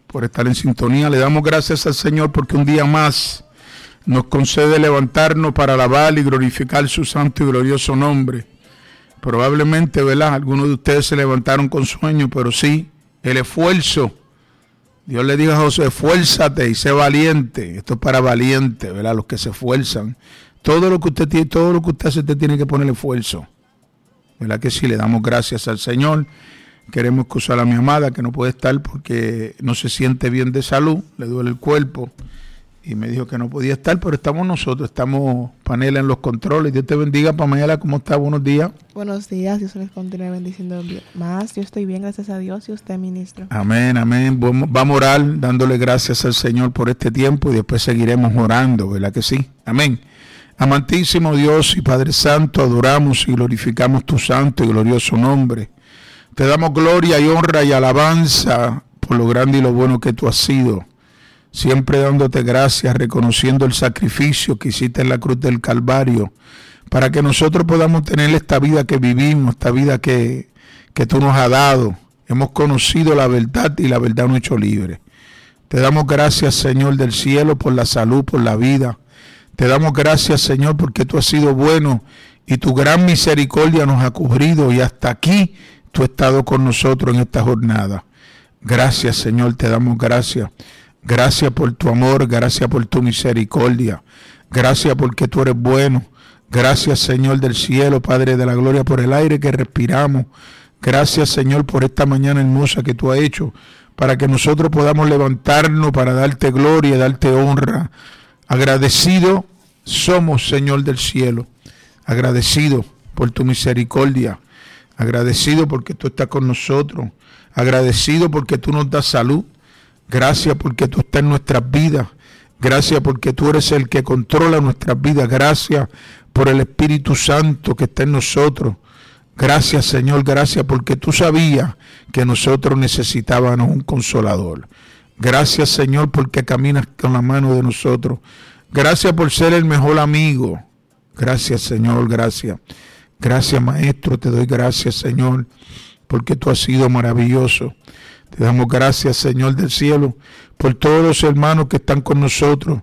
por estar en sintonía. Le damos gracias al Señor porque un día más nos concede levantarnos para alabar y glorificar su santo y glorioso nombre. Probablemente, ¿verdad?, algunos de ustedes se levantaron con sueño, pero sí, el esfuerzo. Dios le dijo a José, esfuérzate y sé valiente. Esto es para valientes, ¿verdad?, los que se esfuerzan. Todo lo que usted tiene, todo lo que usted hace, usted tiene que poner esfuerzo. ¿Verdad que sí? Le damos gracias al Señor. Queremos excusar a mi amada que no puede estar porque no se siente bien de salud, le duele el cuerpo y me dijo que no podía estar, pero estamos nosotros, estamos Panela en los controles. Dios te bendiga, Pamela, ¿cómo está? Buenos días. Buenos días, Dios les continúe bendiciendo más. Yo estoy bien, gracias a Dios, y usted, ministro. Amén, amén. Vamos a orar dándole gracias al Señor por este tiempo y después seguiremos orando, ¿verdad que sí? Amén. Amantísimo Dios y Padre Santo, adoramos y glorificamos tu santo y glorioso nombre. Te damos gloria y honra y alabanza por lo grande y lo bueno que tú has sido. Siempre dándote gracias, reconociendo el sacrificio que hiciste en la cruz del Calvario, para que nosotros podamos tener esta vida que vivimos, esta vida que tú nos has dado. Hemos conocido la verdad y la verdad nos ha hecho libre. Te damos gracias, Señor del cielo, por la salud, por la vida. Te damos gracias, Señor, porque tú has sido bueno y tu gran misericordia nos ha cubrido y hasta aquí tú has estado con nosotros en esta jornada. Gracias, Señor, te damos gracias. Gracias por tu amor, gracias por tu misericordia. Gracias porque tú eres bueno. Gracias, Señor del cielo, Padre de la gloria, por el aire que respiramos. Gracias, Señor, por esta mañana hermosa que tú has hecho, para que nosotros podamos levantarnos para darte gloria y darte honra. Agradecido somos, Señor del cielo. Agradecido por tu misericordia. Agradecido porque tú estás con nosotros. Agradecido porque tú nos das salud. Gracias porque tú estás en nuestras vidas. Gracias porque tú eres el que controla nuestras vidas. Gracias por el Espíritu Santo que está en nosotros. Gracias, Señor. Gracias porque tú sabías que nosotros necesitábamos un consolador. Gracias, Señor, porque caminas con la mano de nosotros. Gracias por ser el mejor amigo. Gracias, Señor. Gracias. Gracias, Maestro, te doy gracias, Señor, porque tú has sido maravilloso. Te damos gracias, Señor del cielo, por todos los hermanos que están con nosotros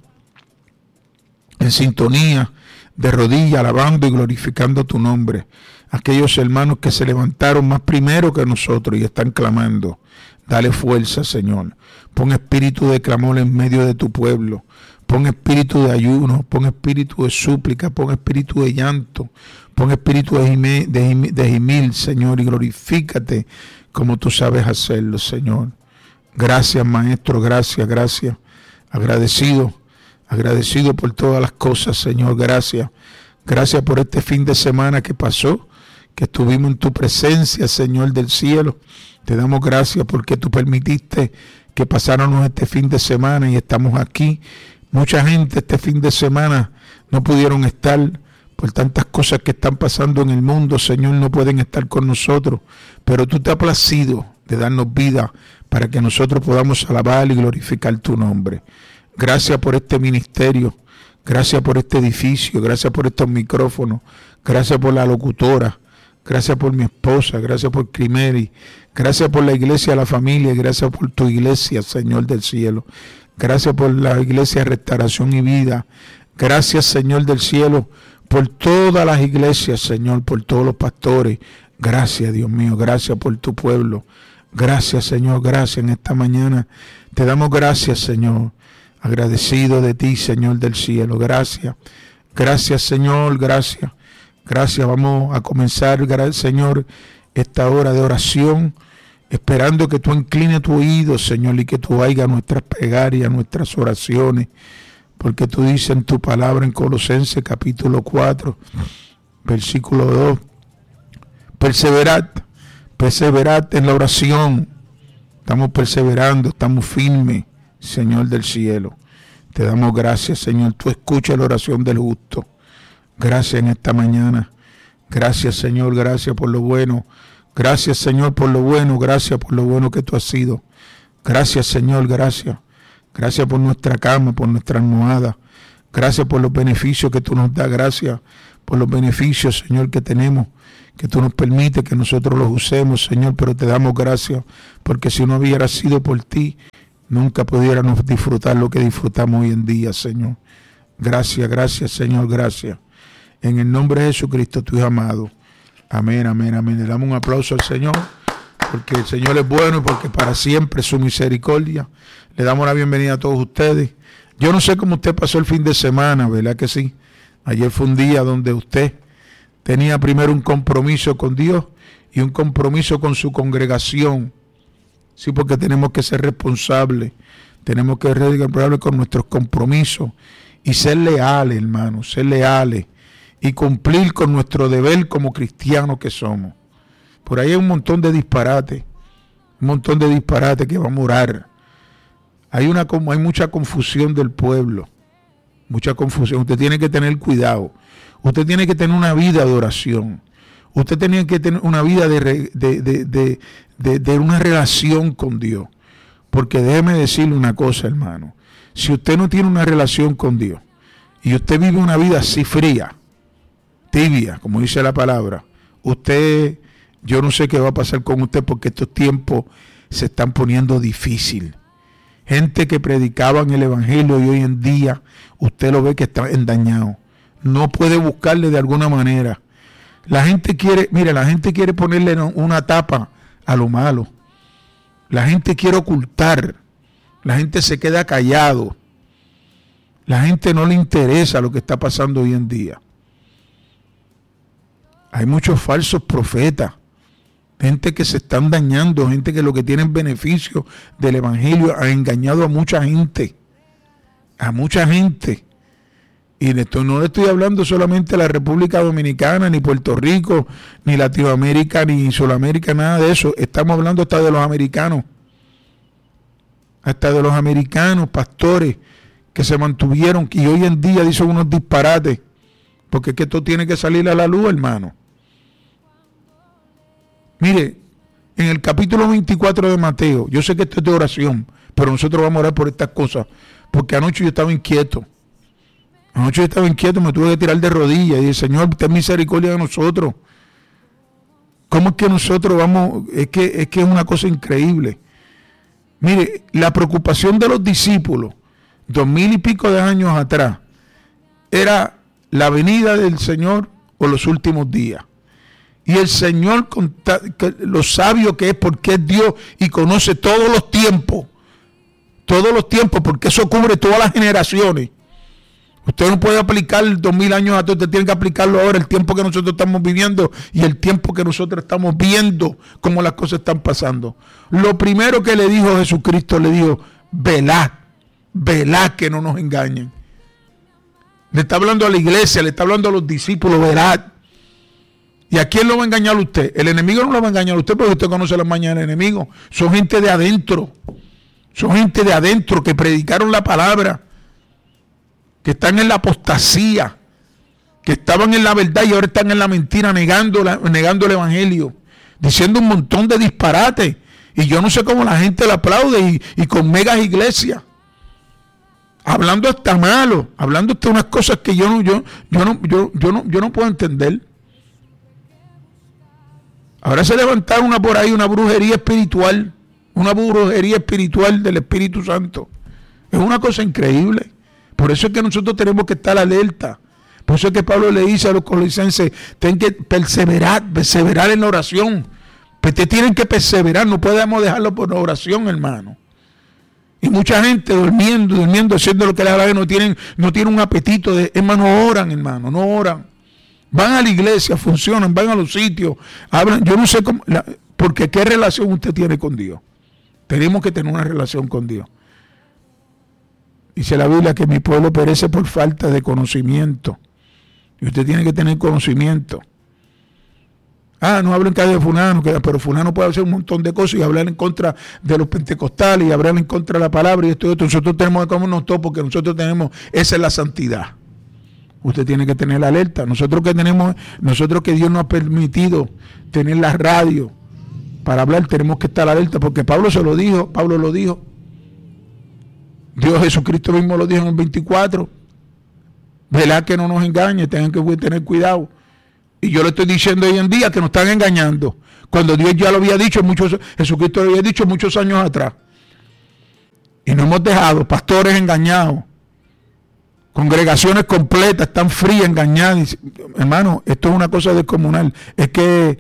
en sintonía, de rodillas, alabando y glorificando tu nombre. Aquellos hermanos que se levantaron más primero que nosotros y están clamando. Dale fuerza, Señor. Pon espíritu de clamor en medio de tu pueblo. Pon espíritu de ayuno, pon espíritu de súplica, pon espíritu de llanto, pon espíritu de gemir, Señor, y glorifícate como tú sabes hacerlo, Señor. Gracias, Maestro, gracias, gracias. Agradecido por todas las cosas, Señor, gracias. Gracias por este fin de semana que pasó, que estuvimos en tu presencia, Señor del cielo. Te damos gracias porque tú permitiste que pasáramos este fin de semana y estamos aquí. Mucha gente este fin de semana no pudieron estar por tantas cosas que están pasando en el mundo, Señor, no pueden estar con nosotros, pero tú te has placido de darnos vida para que nosotros podamos alabar y glorificar tu nombre. Gracias por este ministerio, gracias por este edificio, gracias por estos micrófonos, gracias por la locutora, gracias por mi esposa, gracias por Crimeri, gracias por la iglesia, la familia, gracias por tu iglesia, Señor del cielo. Gracias por la iglesia Restauración y Vida. Gracias, Señor del cielo, por todas las iglesias, Señor, por todos los pastores. Gracias, Dios mío, gracias por tu pueblo. Gracias, Señor, gracias en esta mañana. Te damos gracias, Señor. Agradecido de ti, Señor del cielo. Gracias. Gracias, Señor, gracias. Gracias. Vamos a comenzar, Señor, esta hora de oración, esperando que tú inclines tu oído, Señor, y que tú oigas nuestras plegarias, nuestras oraciones, porque tú dices en tu palabra en Colosenses capítulo 4, versículo 2, perseverad en la oración. Estamos perseverando, estamos firmes, Señor del cielo. Te damos gracias, Señor. Tú escuchas la oración del justo. Gracias en esta mañana. Gracias, Señor, gracias por lo bueno. Gracias, Señor, por lo bueno. Gracias por lo bueno que tú has sido. Gracias, Señor, gracias. Gracias por nuestra cama, por nuestra almohada. Gracias por los beneficios que tú nos das. Gracias por los beneficios, Señor, que tenemos, que tú nos permites que nosotros los usemos, Señor. Pero te damos gracias, porque si no hubiera sido por ti, nunca pudiéramos disfrutar lo que disfrutamos hoy en día, Señor. Gracias, Señor, gracias. En el nombre de Jesucristo, tu Hijo amado. Amén, amén, amén. Le damos un aplauso al Señor, porque el Señor es bueno y porque para siempre es su misericordia. Le damos la bienvenida a todos ustedes. Yo no sé cómo usted pasó el fin de semana, ¿verdad que sí? Ayer fue un día donde usted tenía primero un compromiso con Dios y un compromiso con su congregación. Sí, porque tenemos que ser responsables, tenemos que ser responsables con nuestros compromisos y ser leales, hermanos, ser leales y cumplir con nuestro deber como cristianos que somos. Por ahí hay un montón de disparates que vamos a orar. Hay mucha confusión del pueblo, mucha confusión. Usted tiene que tener cuidado. Usted tiene que tener una vida de oración. Usted tiene que tener una vida de una relación con Dios. Porque déjeme decirle una cosa, hermano. Si usted no tiene una relación con Dios y usted vive una vida así fría, tibia, como dice la palabra, yo no sé qué va a pasar con usted, porque estos tiempos se están poniendo difíciles. Gente que predicaban el evangelio y hoy en día usted lo ve que está endañado. No puede buscarle de alguna manera. La gente quiere ponerle una tapa a lo malo. La gente quiere ocultar. La gente se queda callado. La gente no le interesa lo que está pasando hoy en día. Hay muchos falsos profetas. Gente que se están dañando, gente que lo que tienen beneficio del evangelio ha engañado a mucha gente. A mucha gente. Y no le estoy hablando solamente de la República Dominicana, ni Puerto Rico, ni Latinoamérica, ni Sudamérica, nada de eso. Estamos hablando hasta de los americanos. Hasta de los americanos, pastores, que se mantuvieron, y hoy en día dicen unos disparates. Porque es que esto tiene que salir a la luz, hermano. Mire, en el capítulo 24 de Mateo, yo sé que esto es de oración, pero nosotros vamos a orar por estas cosas, porque anoche yo estaba inquieto. Me tuve que tirar de rodillas y dije, Señor, ten misericordia de nosotros. ¿Cómo es que nosotros vamos? Es que es una cosa increíble. Mire, la preocupación de los discípulos, 2000 y pico de años atrás, era la venida del Señor o los últimos días. Y el Señor, lo sabio que es, porque es Dios y conoce todos los tiempos, porque eso cubre todas las generaciones. Usted no puede aplicar 2000 años atrás, usted tiene que aplicarlo ahora, el tiempo que nosotros estamos viviendo y el tiempo que nosotros estamos viendo cómo las cosas están pasando. Lo primero que le dijo Jesucristo, le dijo, velad que no nos engañen. Le está hablando a la iglesia, le está hablando a los discípulos, velad. ¿Y a quién lo va a engañar usted? El enemigo no lo va a engañar a usted, porque usted conoce las mañas del enemigo. Son gente de adentro. Que predicaron la palabra, que están en la apostasía, que estaban en la verdad y ahora están en la mentira, negando el evangelio, diciendo un montón de disparates. Y yo no sé cómo la gente le aplaude y con megas iglesias. Hablando hasta malo, hablando hasta unas cosas que yo no puedo entender. Ahora se levantaron por ahí una brujería espiritual del Espíritu Santo. Es una cosa increíble. Por eso es que nosotros tenemos que estar alerta. Por eso es que Pablo le dice a los colosenses, tienen que perseverar en la oración. Pues te tienen que perseverar, no podemos dejarlo por la oración, hermano. Y mucha gente durmiendo, haciendo lo que les da la gana, no tienen un apetito hermano, no oran. Van a la iglesia, funcionan, van a los sitios, hablan. Yo no sé cómo, porque ¿qué relación usted tiene con Dios? Tenemos que tener una relación con Dios. Dice la Biblia que mi pueblo perece por falta de conocimiento. Y usted tiene que tener conocimiento. No hablen cada de fulano, pero fulano puede hacer un montón de cosas y hablar en contra de los pentecostales y hablar en contra de la palabra y esto y otro. Nosotros tenemos que comernos todo porque nosotros esa es la santidad. Usted tiene que tener la alerta. Nosotros que Dios nos ha permitido tener la radio para hablar, tenemos que estar alerta, porque Pablo lo dijo. Dios Jesucristo mismo lo dijo en el 24. Velad que no nos engañe, tengan que tener cuidado. Y yo le estoy diciendo hoy en día que nos están engañando, cuando Dios ya lo había dicho, Jesucristo lo había dicho muchos años atrás. Y hemos dejado pastores engañados, congregaciones completas están frías, engañadas. Hermano, esto es una cosa descomunal. Es que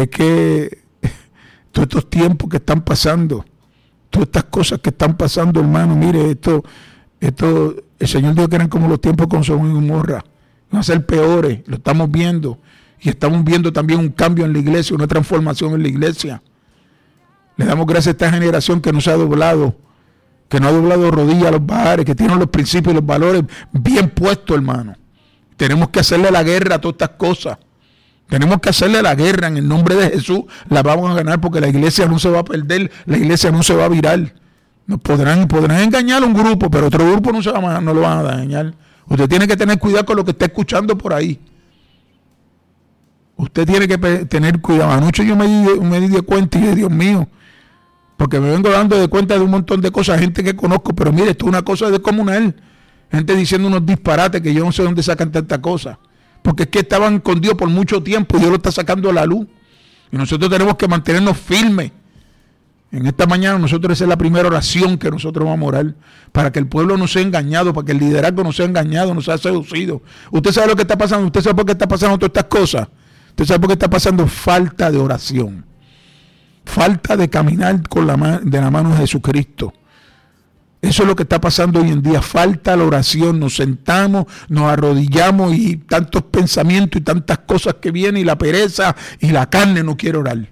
todos estos tiempos que están pasando, todas estas cosas que están pasando, hermano, mire, esto, el Señor dijo que eran como los tiempos con Sodoma y Gomorra, van a ser peores, lo estamos viendo, y estamos viendo también un cambio en la iglesia, una transformación en la iglesia. Le damos gracias a esta generación que no se ha doblado, que no ha doblado rodillas a los bajares, que tienen los principios y los valores bien puestos, hermano. Tenemos que hacerle la guerra a todas estas cosas. Tenemos que hacerle la guerra en el nombre de Jesús. La vamos a ganar porque la iglesia no se va a perder, la iglesia no se va a virar. Nos podrán engañar a un grupo, pero otro grupo no lo van a dañar. Usted tiene que tener cuidado con lo que está escuchando por ahí. Usted tiene que tener cuidado. Anoche yo me di de cuenta y dije, Dios mío, porque me vengo dando de cuenta de un montón de cosas, gente que conozco, pero mire, esto es una cosa descomunal. Gente diciendo unos disparates que yo no sé dónde sacan tantas cosas. Porque es que estaban con Dios por mucho tiempo y Dios lo está sacando a la luz. Y nosotros tenemos que mantenernos firmes. En esta mañana nosotros esa es la primera oración que nosotros vamos a orar, para que el pueblo no sea engañado, para que el liderazgo no sea engañado, no sea seducido. Usted sabe lo que está pasando, usted sabe por qué está pasando todas estas cosas. Usted sabe por qué está pasando falta de oración. Falta de caminar de la mano de Jesucristo. Eso es lo que está pasando hoy en día. Falta la oración. Nos sentamos, nos arrodillamos y tantos pensamientos y tantas cosas que vienen y la pereza y la carne no quiere orar.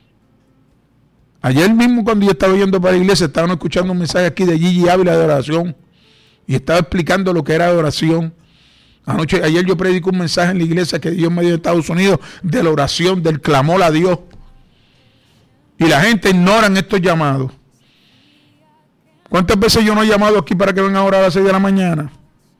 Ayer mismo cuando yo estaba yendo para la iglesia estaban escuchando un mensaje aquí de Gigi Ávila de oración y estaba explicando lo que era oración. Ayer yo predico un mensaje en la iglesia que Dios me dio en Estados Unidos de la oración, del clamor a Dios. Y la gente ignora estos llamados. ¿Cuántas veces yo no he llamado aquí para que vengan a orar a las 6 de la mañana?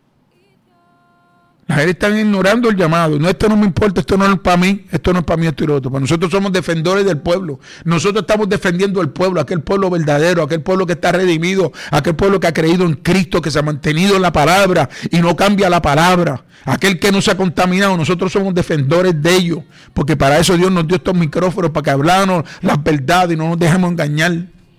La gente está ignorando el llamado. No, esto no me importa, esto no es para mí, esto no es para mí, esto y lo otro. Pero nosotros somos defensores del pueblo. Nosotros estamos defendiendo al pueblo, aquel pueblo verdadero, aquel pueblo que está redimido, aquel pueblo que ha creído en Cristo, que se ha mantenido en la palabra y no cambia la palabra. Aquel que no se ha contaminado, nosotros somos defensores de ellos. Porque para eso Dios nos dio estos micrófonos, para que hablamos las verdades y no nos dejemos engañar.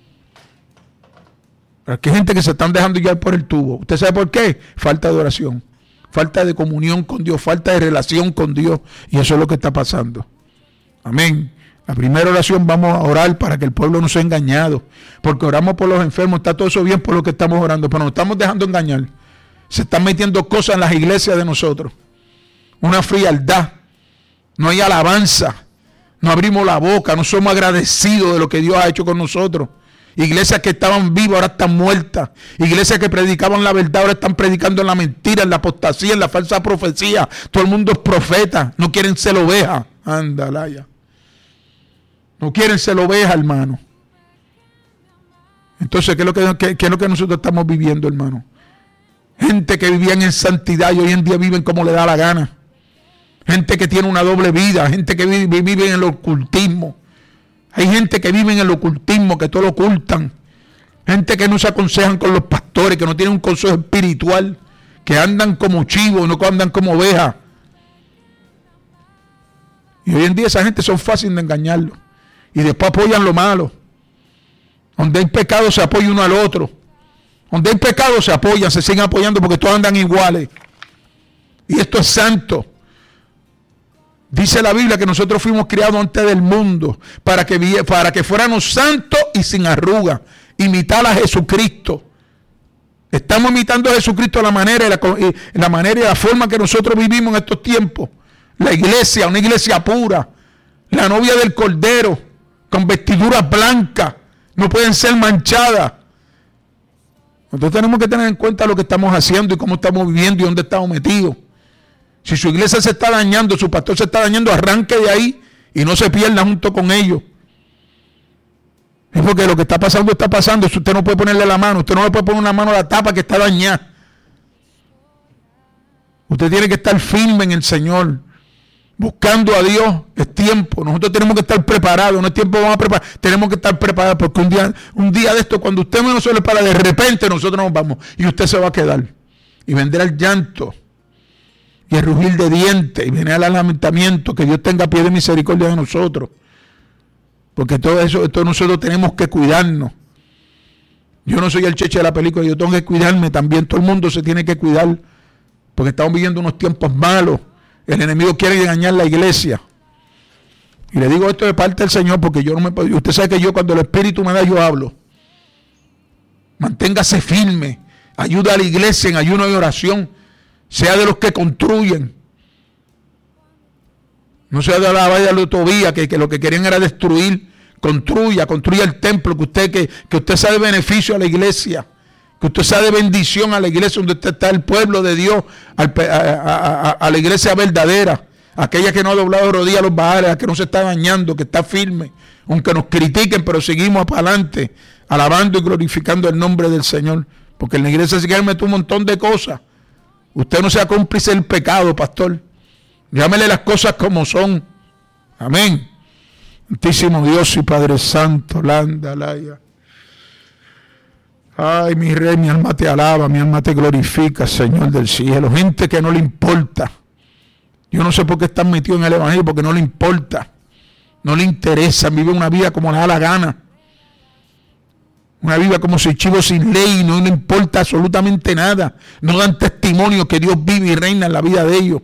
Pero aquí hay gente que se están dejando llevar por el tubo. ¿Usted sabe por qué? Falta de oración. Falta de comunión con Dios, falta de relación con Dios, y eso es lo que está pasando. Amén. La primera oración vamos a orar para que el pueblo no sea engañado, porque oramos por los enfermos, está todo eso bien por lo que estamos orando, pero nos estamos dejando engañar. Se están metiendo cosas en las iglesias de nosotros, una frialdad, no hay alabanza, no abrimos la boca, no somos agradecidos de lo que Dios ha hecho con nosotros. Iglesias que estaban vivas ahora están muertas. Iglesias que predicaban la verdad ahora están predicando en la mentira, en la apostasía, en la falsa profecía. Todo el mundo es profeta. No quieren ser oveja. Ándala ya. No quieren ser oveja, hermano. Entonces, ¿qué es lo que nosotros estamos viviendo, hermano? Gente que vivían en santidad y hoy en día viven como le da la gana. Gente que tiene una doble vida. Gente que vive en el ocultismo. Hay gente que vive en el ocultismo, que todo lo ocultan. Gente que no se aconsejan con los pastores, que no tienen un consejo espiritual, que andan como chivos, no andan como ovejas. Y hoy en día esa gente son fáciles de engañarlos. Y después apoyan lo malo. Donde hay pecado se apoya uno al otro. Donde hay pecado se apoyan, se siguen apoyando porque todos andan iguales. Y esto es santo. Dice la Biblia que nosotros fuimos criados antes del mundo para que fuéramos santos y sin arruga, imitar a Jesucristo. Estamos imitando a Jesucristo la manera y la forma que nosotros vivimos en estos tiempos. La iglesia, una iglesia pura, la novia del Cordero, con vestiduras blancas, no pueden ser manchadas. Nosotros tenemos que tener en cuenta lo que estamos haciendo y cómo estamos viviendo y dónde estamos metidos. Si su iglesia se está dañando, su pastor se está dañando, arranque de ahí y no se pierda junto con ellos. Es porque lo que está pasando está pasando. Si usted no puede ponerle la mano, usted no le puede poner una mano a la tapa que está dañada. Usted tiene que estar firme en el Señor, buscando a Dios. Es tiempo. Nosotros tenemos que estar preparados. No es tiempo, vamos a preparar. Tenemos que estar preparados porque un día de esto, cuando usted menos se le para, de repente nosotros nos vamos y usted se va a quedar. Y vendrá el llanto y el rugir de dientes, y viene el lamentamiento. Que Dios tenga piedad y misericordia de nosotros, porque todo eso, nosotros tenemos que cuidarnos. Yo no soy el cheche de la película, yo tengo que cuidarme también. Todo el mundo se tiene que cuidar, porque estamos viviendo unos tiempos malos. El enemigo quiere engañar la iglesia. Y le digo esto de parte del Señor, porque yo no me puedo. Usted sabe que yo, cuando el Espíritu me da, yo hablo. Manténgase firme. Ayuda a la iglesia en ayuno y oración. Sea de los que construyen. No sea de la valla de Tobías, que lo que querían era destruir. Construya el templo, que usted sea de beneficio a la iglesia. Que usted sea de bendición a la iglesia donde usted está, el pueblo de Dios, a la iglesia verdadera. Aquella que no ha doblado rodillas a los baales, a que no se está dañando, que está firme. Aunque nos critiquen, pero seguimos para adelante, alabando y glorificando el nombre del Señor. Porque en la iglesia se quieren meter un montón de cosas. Usted no sea cómplice del pecado, pastor. Llámele las cosas como son. Amén. Santísimo Dios y Padre Santo, Landa, Laya. Ay, mi rey, mi alma te alaba, mi alma te glorifica, Señor del cielo. Gente que no le importa. Yo no sé por qué están metidos en el evangelio, porque no le importa. No le interesa, vive una vida como le da la gana. Una vida como si chivo sin ley, no le importa absolutamente nada. No dan testimonio que Dios vive y reina en la vida de ellos.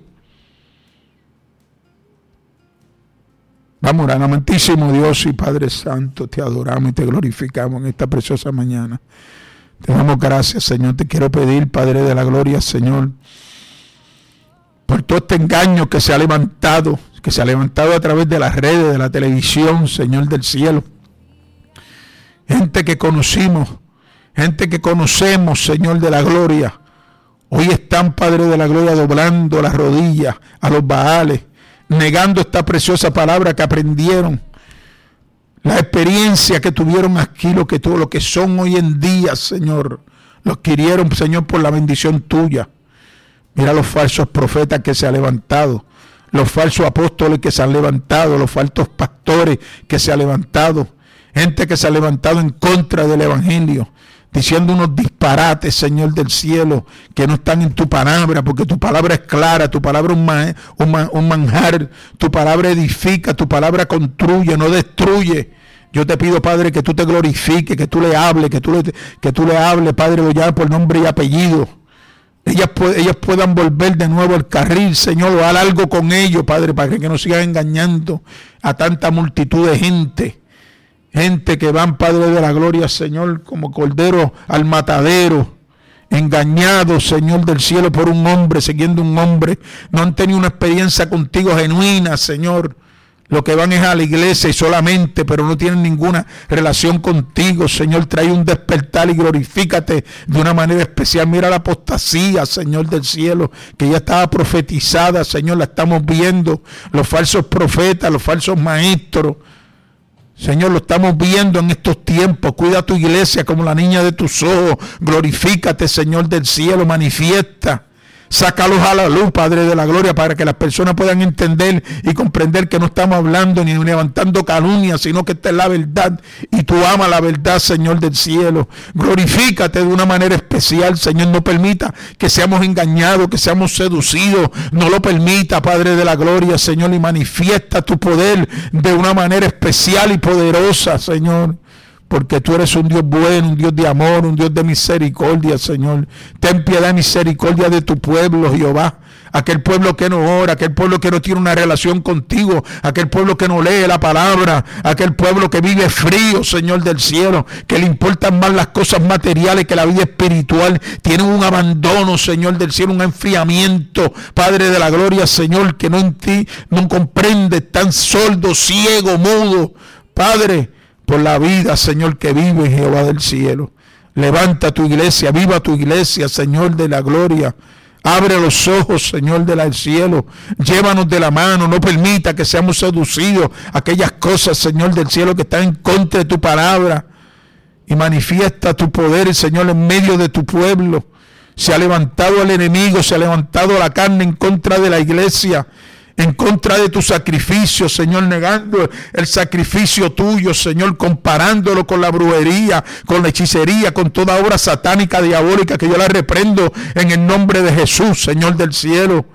Vamos, amantísimo Dios y Padre Santo, te adoramos y te glorificamos en esta preciosa mañana. Te damos gracias, Señor. Te quiero pedir, Padre de la gloria, Señor, por todo este engaño que se ha levantado a través de las redes, de la televisión, Señor del cielo. Gente que conocemos, Señor de la gloria. Hoy están, Padre de la gloria, doblando las rodillas a los baales, negando esta preciosa palabra que aprendieron, la experiencia que tuvieron aquí, lo que son hoy en día, Señor, los adquirieron, Señor, por la bendición tuya. Mira los falsos profetas que se han levantado, los falsos apóstoles que se han levantado, los falsos pastores que se han levantado, gente que se ha levantado en contra del evangelio, diciendo unos disparates, Señor del cielo, que no están en tu palabra, porque tu palabra es clara, tu palabra es un manjar, tu palabra edifica, tu palabra construye, no destruye. Yo te pido, Padre, que tú te glorifiques, que tú le hables, que tú le hables, Padre, ya por nombre y apellido. Ellas puedan volver de nuevo al carril, Señor, o haz algo con ellos, Padre, para que no sigan engañando a tanta multitud de gente. Gente que van, Padre de la gloria, Señor, como cordero al matadero, engañados, Señor del cielo, por un hombre, siguiendo un hombre. No han tenido una experiencia contigo genuina, Señor. Lo que van es a la iglesia y solamente, pero no tienen ninguna relación contigo, Señor. Trae un despertar y glorifícate de una manera especial. Mira la apostasía, Señor del cielo, que ya estaba profetizada, Señor, la estamos viendo. Los falsos profetas, los falsos maestros, Señor, lo estamos viendo en estos tiempos. Cuida a tu iglesia como la niña de tus ojos. Glorifícate, Señor del cielo, manifiesta. Sácalos a la luz, Padre de la gloria, para que las personas puedan entender y comprender que no estamos hablando ni levantando calumnias, sino que esta es la verdad y tú amas la verdad, Señor del cielo. Glorifícate de una manera especial, Señor. No permita que seamos engañados, que seamos seducidos. No lo permita, Padre de la gloria, Señor, y manifiesta tu poder de una manera especial y poderosa, Señor. Porque tú eres un Dios bueno, un Dios de amor, un Dios de misericordia, Señor. Ten piedad y misericordia de tu pueblo, Jehová. Aquel pueblo que no ora, aquel pueblo que no tiene una relación contigo, aquel pueblo que no lee la palabra, aquel pueblo que vive frío, Señor del cielo, que le importan más las cosas materiales que la vida espiritual. Tienen un abandono, Señor del cielo, un enfriamiento, Padre de la gloria, Señor, que no en ti no comprende, tan sordo, ciego, mudo, Padre, por la vida, Señor, que vive Jehová del cielo. Levanta tu iglesia, viva tu iglesia, Señor de la gloria. Abre los ojos, Señor del cielo. Llévanos de la mano, no permita que seamos seducidos a aquellas cosas, Señor del cielo, que están en contra de tu palabra. Y manifiesta tu poder, Señor, en medio de tu pueblo. Se ha levantado el enemigo, se ha levantado la carne en contra de la iglesia, en contra de tu sacrificio, Señor, negando el sacrificio tuyo, Señor, comparándolo con la brujería, con la hechicería, con toda obra satánica, diabólica, que yo la reprendo en el nombre de Jesús, Señor del cielo.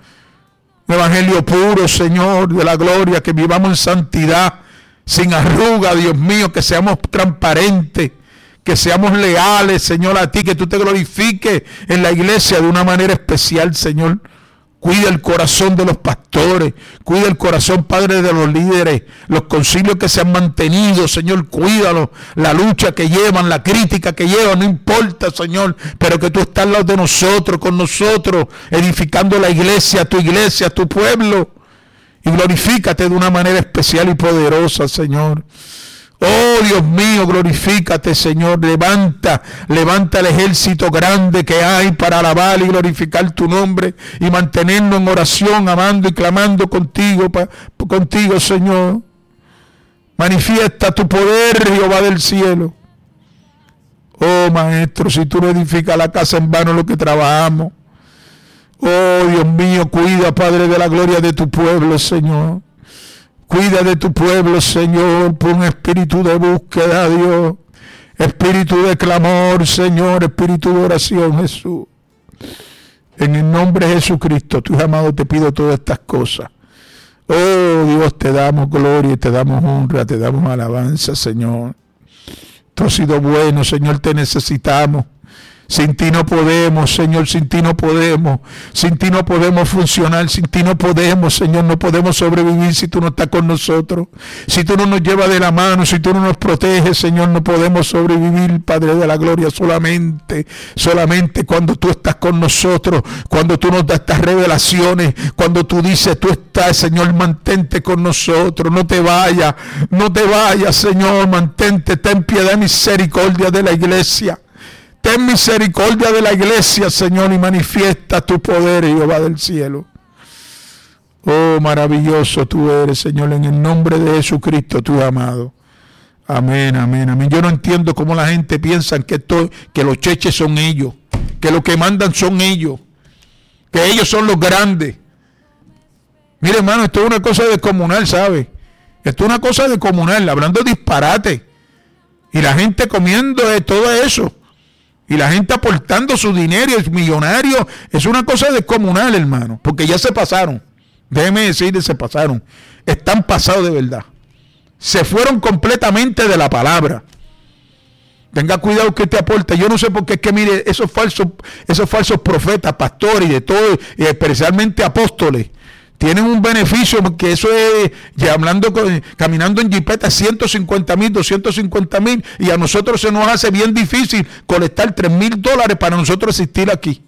Un evangelio puro, Señor, de la gloria, que vivamos en santidad, sin arruga, Dios mío, que seamos transparentes, que seamos leales, Señor, a ti, que tú te glorifiques en la iglesia de una manera especial, Señor. Cuida el corazón de los pastores, cuida el corazón, Padre, de los líderes, los concilios que se han mantenido, Señor, cuídalo, la lucha que llevan, la crítica que llevan, no importa, Señor, pero que tú estás al lado de nosotros, con nosotros, edificando la iglesia, tu pueblo, y glorifícate de una manera especial y poderosa, Señor. Oh, Dios mío, glorifícate, Señor. Levanta el ejército grande que hay para alabar y glorificar tu nombre y mantenernos en oración, amando y clamando contigo, Señor. Manifiesta tu poder, Jehová del cielo. Oh, Maestro, si tú no edificas la casa, en vano lo que trabajamos. Oh, Dios mío, cuida, Padre de la gloria, de tu pueblo, Señor. Cuida de tu pueblo, Señor, por un espíritu de búsqueda, Dios. Espíritu de clamor, Señor, espíritu de oración, Jesús. En el nombre de Jesucristo, tu amado, te pido todas estas cosas. Oh, Dios, te damos gloria, te damos honra, te damos alabanza, Señor. Tú has sido bueno, Señor, te necesitamos. Sin ti no podemos, Señor, sin ti no podemos funcionar, sin ti no podemos, Señor, no podemos sobrevivir si tú no estás con nosotros, si tú no nos llevas de la mano, si tú no nos proteges, Señor, no podemos sobrevivir, Padre de la gloria, solamente cuando tú estás con nosotros, cuando tú nos das estas revelaciones, cuando tú dices, tú estás, Señor, mantente con nosotros, no te vayas, Señor, mantente, ten piedad y misericordia de la iglesia. Ten misericordia de la iglesia, Señor, y manifiesta tu poder, Jehová del cielo. Oh, maravilloso tú eres, Señor, en el nombre de Jesucristo, tu amado. Amén, amén, amén. Yo no entiendo cómo la gente piensa que los cheches son ellos, que los que mandan son ellos, que ellos son los grandes. Mire, hermano, esto es una cosa descomunal, ¿sabe? Esto es una cosa descomunal, hablando disparate. Y la gente comiendo de todo eso. Y la gente aportando su dinero, es millonario, es una cosa descomunal, hermano, porque ya se pasaron. Déjeme decirle, se pasaron. Están pasados de verdad. Se fueron completamente de la palabra. Tenga cuidado que te aporte. Yo no sé por qué es que, mire, esos falsos profetas, pastores y de todo, y especialmente apóstoles, tienen un beneficio, porque eso es, ya caminando en jipeta, 150,000, 250,000, y a nosotros se nos hace bien difícil colectar $3,000 para nosotros existir aquí.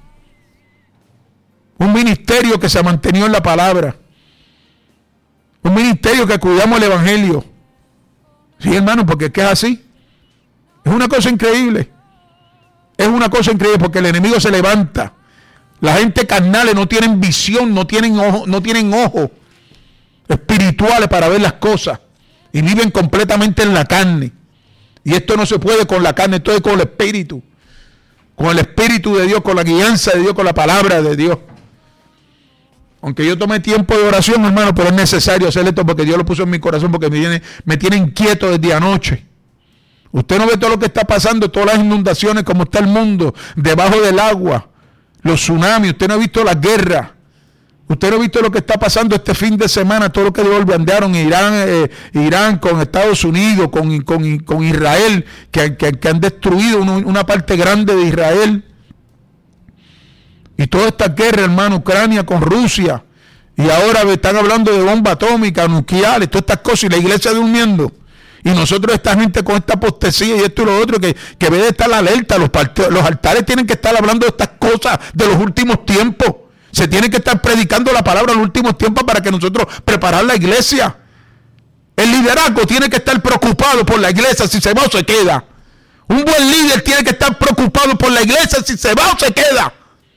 Un ministerio que se ha mantenido en la palabra. Un ministerio que cuidamos el evangelio. Sí, hermano, porque es que es así. Es una cosa increíble. Es una cosa increíble porque el enemigo se levanta. La gente carnales no tienen visión, no tienen ojos espirituales para ver las cosas y viven completamente en la carne. Y esto no se puede con la carne, esto es con el espíritu de Dios, con la guianza de Dios, con la palabra de Dios. Aunque yo tomé tiempo de oración, hermano, pero es necesario hacer esto porque Dios lo puso en mi corazón, porque me tiene inquieto desde anoche. Usted no ve todo lo que está pasando, todas las inundaciones, como está el mundo, debajo del agua. Los tsunamis, usted no ha visto las guerras, usted no ha visto lo que está pasando este fin de semana, todo lo que bombardearon Irán con Estados Unidos, con Israel, que han destruido una parte grande de Israel. Y toda esta guerra, hermano, Ucrania con Rusia, y ahora están hablando de bomba atómica, nucleares, todas estas cosas, y la iglesia durmiendo. Y nosotros, esta gente con esta apostasía y esto y lo otro, que debe de estar alerta, los altares tienen que estar hablando de estas cosas de los últimos tiempos. Se tiene que estar predicando la palabra en los últimos tiempos para que nosotros preparar la iglesia. El liderazgo tiene que estar preocupado por la iglesia, si se va o se queda. Un buen líder tiene que estar preocupado por la iglesia, si se va o se queda.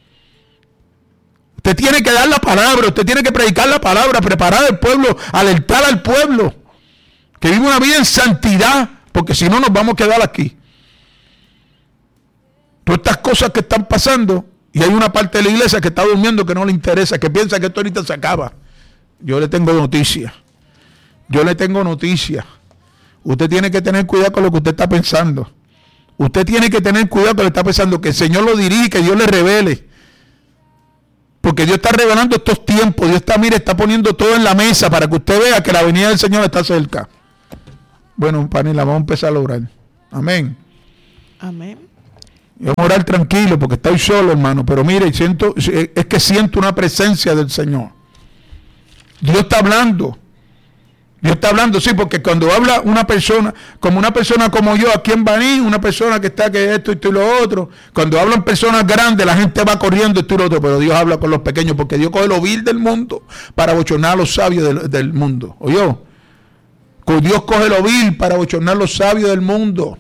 Usted tiene que dar la palabra, usted tiene que predicar la palabra, preparar al pueblo, alertar al pueblo. Que vive una vida en santidad, porque si no nos vamos a quedar aquí. Todas estas cosas que están pasando, y hay una parte de la iglesia que está durmiendo, que no le interesa, que piensa que esto ahorita se acaba. Yo le tengo noticias. Usted tiene que tener cuidado con lo que usted está pensando. Usted tiene que tener cuidado con lo que está pensando, que el Señor lo dirija, que Dios le revele. Porque Dios está revelando estos tiempos. Dios está poniendo todo en la mesa para que usted vea que la venida del Señor está cerca. Bueno, panela, vamos a empezar a orar. Amén. Amén. Yo voy a orar tranquilo porque estoy solo, hermano, pero mire, es que siento una presencia del Señor. Dios está hablando. Dios está hablando, sí, porque cuando habla una persona como yo aquí en Baní, una persona que está que esto y lo otro, cuando hablan personas grandes, la gente va corriendo esto y lo otro, pero Dios habla con los pequeños, porque Dios coge lo vil del mundo para bochornar a los sabios del mundo. ¿Oyó? Dios coge lo vil para bochornar a los sabios del mundo.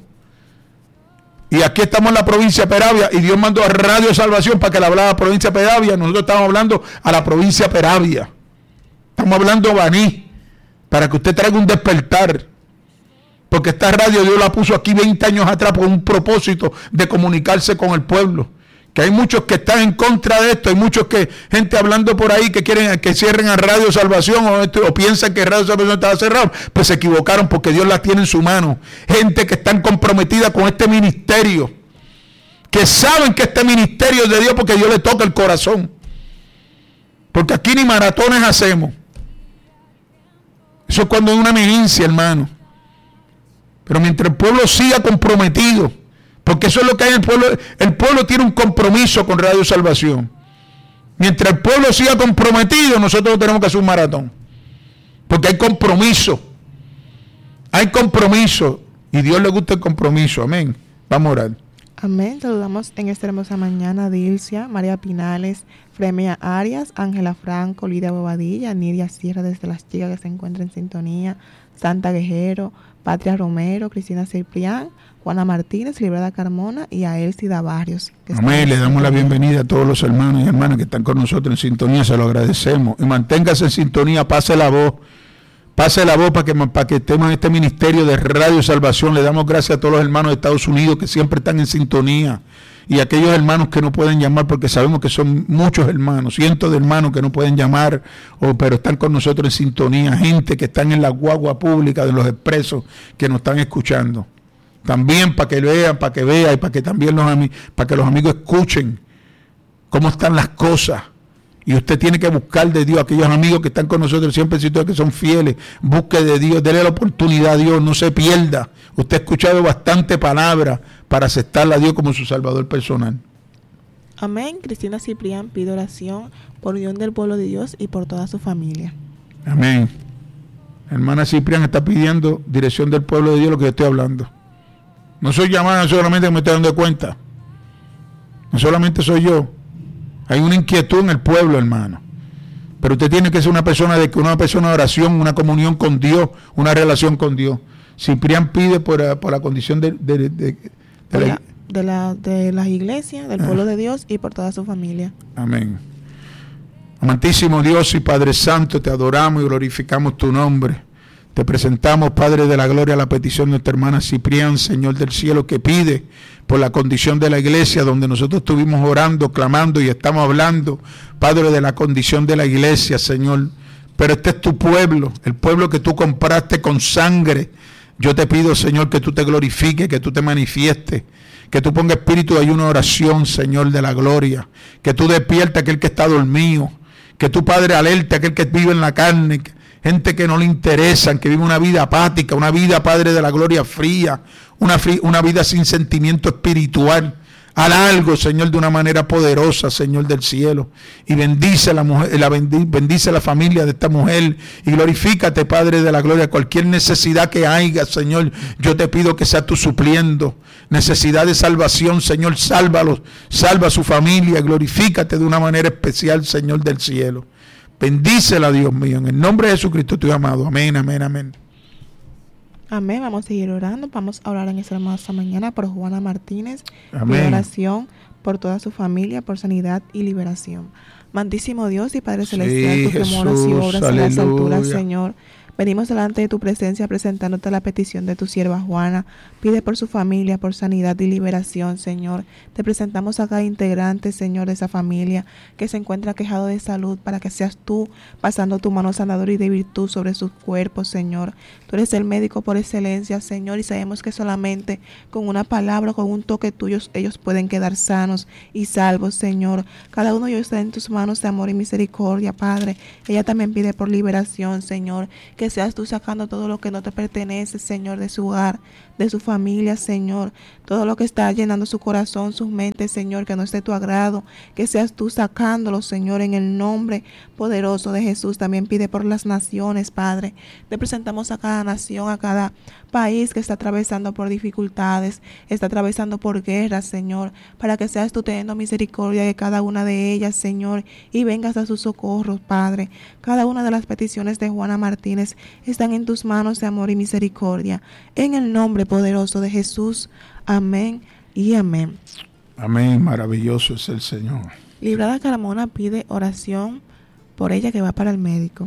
Y aquí estamos en la provincia de Peravia y Dios mandó a Radio Salvación para que le hablara a la provincia de Peravia. Nosotros estamos hablando a la provincia de Peravia. Estamos hablando de Baní. Para que usted traiga un despertar. Porque esta radio Dios la puso aquí 20 años atrás por un propósito de comunicarse con el pueblo. Que hay muchos que están en contra de esto, hay muchos gente hablando por ahí que quieren que cierren a Radio Salvación o piensan que Radio Salvación estaba cerrado, pues se equivocaron porque Dios las tiene en su mano. Gente que están comprometida con este ministerio, que saben que este ministerio es de Dios porque Dios le toca el corazón. Porque aquí ni maratones hacemos. Eso es cuando hay una emergencia, hermano. Pero mientras el pueblo siga comprometido, porque eso es lo que hay en el pueblo tiene un compromiso con Radio Salvación. Mientras el pueblo siga comprometido, nosotros tenemos que hacer un maratón. Porque hay compromiso. Hay compromiso. Y Dios le gusta el compromiso. Amén. Vamos a orar. Amén. Saludamos en esta hermosa mañana a Dilcia, María Pinales, Fremia Arias, Ángela Franco, Lidia Bobadilla, Nidia Sierra desde Las Chicas que se encuentra en sintonía, Santa Guerrero, Patria Romero, Cristina Ciprián, Juana Martínez, Librada Carmona y a Elcida Barrios. Amén. Le damos la bienvenida a todos los hermanos y hermanas que están con nosotros en sintonía. Se lo agradecemos. Y manténgase en sintonía, pase la voz. Pase la voz para que estemos en este ministerio de Radio Salvación. Le damos gracias a todos los hermanos de Estados Unidos que siempre están en sintonía. Y a aquellos hermanos que no pueden llamar, porque sabemos que son muchos hermanos, cientos de hermanos que no pueden llamar, pero están con nosotros en sintonía. Gente que están en la guagua pública de los expresos que nos están escuchando. También para que vean, y para que también para que los amigos escuchen cómo están las cosas. Y usted tiene que buscar de Dios, aquellos amigos que están con nosotros siempre en sitios que son fieles, busque de Dios, déle la oportunidad a Dios, no se pierda. Usted ha escuchado bastante palabra para aceptarla a Dios como su Salvador personal. Amén. Cristina Ciprián pide oración por unión del pueblo de Dios y por toda su familia. Amén. Hermana Ciprián está pidiendo dirección del pueblo de Dios, lo que yo estoy hablando. No soy llamada solamente que me estoy dando cuenta. No solamente soy yo. Hay una inquietud en el pueblo, hermano. Pero usted tiene que ser una persona de oración, una comunión con Dios, una relación con Dios. Ciprián pide por la condición de las iglesias, del pueblo de Dios y por toda su familia. Amén. Amantísimo Dios y Padre Santo, te adoramos y glorificamos tu nombre. Te presentamos, Padre de la Gloria, la petición de nuestra hermana Ciprián, Señor del cielo, que pide por la condición de la iglesia, donde nosotros estuvimos orando, clamando y estamos hablando, Padre, de la condición de la iglesia, Señor. Pero este es tu pueblo, el pueblo que tú compraste con sangre. Yo te pido, Señor, que tú te glorifiques, que tú te manifiestes, que tú pongas espíritu de ayuno y oración, Señor de la gloria, que tú despiertes a aquel que está dormido, que tu Padre alerte a aquel que vive en la carne, gente que no le interesan, que vive una vida apática, una vida, Padre de la gloria, fría, una vida sin sentimiento espiritual. Haz algo, Señor, de una manera poderosa, Señor del cielo. Y bendice la mujer, bendice la familia de esta mujer. Y glorifícate, Padre de la gloria. Cualquier necesidad que haya, Señor, yo te pido que sea tú supliendo. Necesidad de salvación, Señor, sálvalos. Salva a su familia. Glorifícate de una manera especial, Señor del cielo. Bendícela, Dios mío. En el nombre de Jesucristo, tu amado. Amén, amén, amén. Amén. Vamos a seguir orando. Vamos a orar en esta hermosa mañana por Juana Martínez. Amén. Oración por toda su familia, por sanidad y liberación. Amantísimo Dios y Padre Celestial, tú que moras y obras en las alturas, Señor. Venimos delante de tu presencia presentándote la petición de tu sierva Juana. Pide por su familia, por sanidad y liberación, Señor. Te presentamos a cada integrante, Señor, de esa familia que se encuentra quejado de salud, para que seas tú pasando tu mano sanadora y de virtud sobre sus cuerpos, Señor. Tú eres el médico por excelencia, Señor, y sabemos que solamente con una palabra, con un toque tuyo, ellos pueden quedar sanos y salvos, Señor. Cada uno de ellos está en tus manos de amor y misericordia, Padre. Ella también pide por liberación, Señor, que seas tú sacando todo lo que no te pertenece, Señor, de su hogar, de su familia, Señor, todo lo que está llenando su corazón, sus mentes, Señor, que no esté de tu agrado, que seas tú sacándolo, Señor, en el nombre poderoso de Jesús. También pide por las naciones, Padre. Te presentamos a cada nación, a cada país que está atravesando por dificultades, está atravesando por guerras, Señor, para que seas tú teniendo misericordia de cada una de ellas, Señor, y vengas a sus socorros, Padre. Cada una de las peticiones de Juana Martínez están en tus manos de amor y misericordia. En el nombre poderoso de Jesús. Amén y amén. Amén. Maravilloso es el Señor. Librada Carmona pide oración por ella que va para el médico.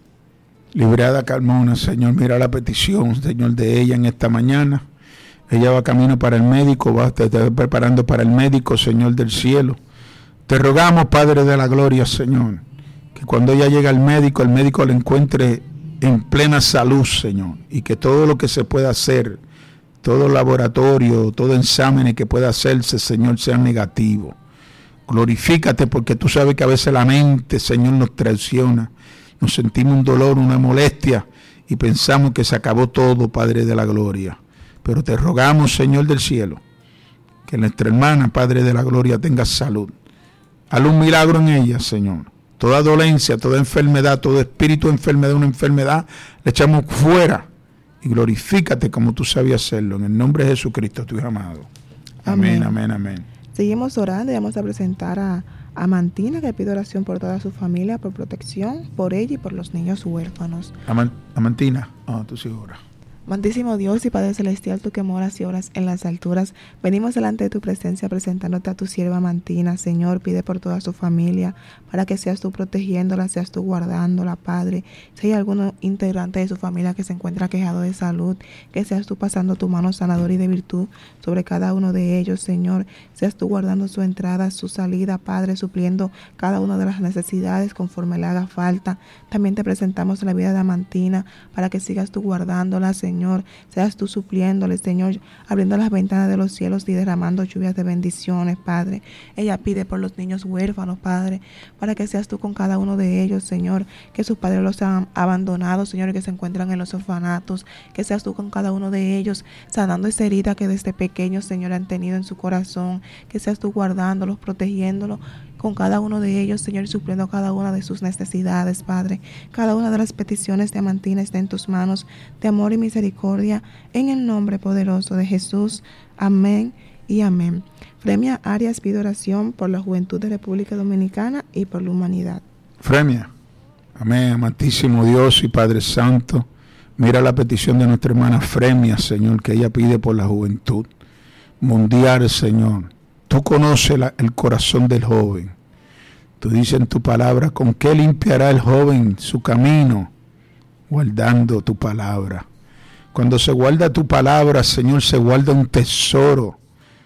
Librada Carmona, Señor, mira la petición, Señor, de ella en esta mañana. Ella va camino para el médico, te está preparando para el médico, Señor del cielo. Te rogamos, Padre de la gloria, Señor, que cuando ella llegue al médico, el médico la encuentre en plena salud, Señor, y que todo lo que se pueda hacer, todo laboratorio, todo examen que pueda hacerse, Señor, sea negativo. Glorifícate, porque tú sabes que a veces la mente, Señor, nos traiciona. Nos sentimos un dolor, una molestia, y pensamos que se acabó todo, Padre de la gloria. Pero te rogamos, Señor del cielo, que nuestra hermana, Padre de la gloria, tenga salud. Haz un milagro en ella, Señor. Toda dolencia, toda enfermedad, todo espíritu de enfermedad, una enfermedad, le echamos fuera. Y glorifícate como tú sabías hacerlo. En el nombre de Jesucristo, tu Hijo amado. Amén, amén, amén. Seguimos orando y vamos a presentar a Amantina, que pide oración por toda su familia, por protección, por ella y por los niños huérfanos. Amantina, tú sí ora. Amantísimo Dios y Padre Celestial, tú que moras y oras en las alturas, venimos delante de tu presencia presentándote a tu sierva Amantina. Señor, pide por toda su familia, para que seas tú protegiéndola, seas tú guardándola, Padre. Si hay algún integrante de su familia que se encuentra quejado de salud, que seas tú pasando tu mano sanadora y de virtud sobre cada uno de ellos, Señor. Seas tú guardando su entrada, su salida, Padre, supliendo cada una de las necesidades conforme le haga falta. También te presentamos la vida de Amantina, para que sigas tú guardándola, Señor. Seas tú supliéndole, Señor, abriendo las ventanas de los cielos y derramando lluvias de bendiciones, Padre. Ella pide por los niños huérfanos, Padre, para que seas tú con cada uno de ellos, Señor, que sus padres los han abandonado, Señor, y que se encuentran en los orfanatos, que seas tú con cada uno de ellos, sanando esa herida que desde pequeños, Señor, han tenido en su corazón, que seas tú guardándolos, protegiéndolos, con cada uno de ellos, Señor, y supliendo cada una de sus necesidades, Padre. Cada una de las peticiones de Amantina está en tus manos de amor y misericordia, en el nombre poderoso de Jesús. Amén y amén. Fremia Arias pide oración por la juventud de República Dominicana y por la humanidad. Fremia, amén, amantísimo Dios y Padre Santo, mira la petición de nuestra hermana Fremia, Señor, que ella pide por la juventud mundial, Señor. Tú conoces el corazón del joven. Tú dices en tu palabra, ¿con qué limpiará el joven su camino? Guardando tu palabra. Cuando se guarda tu palabra, Señor, se guarda un tesoro,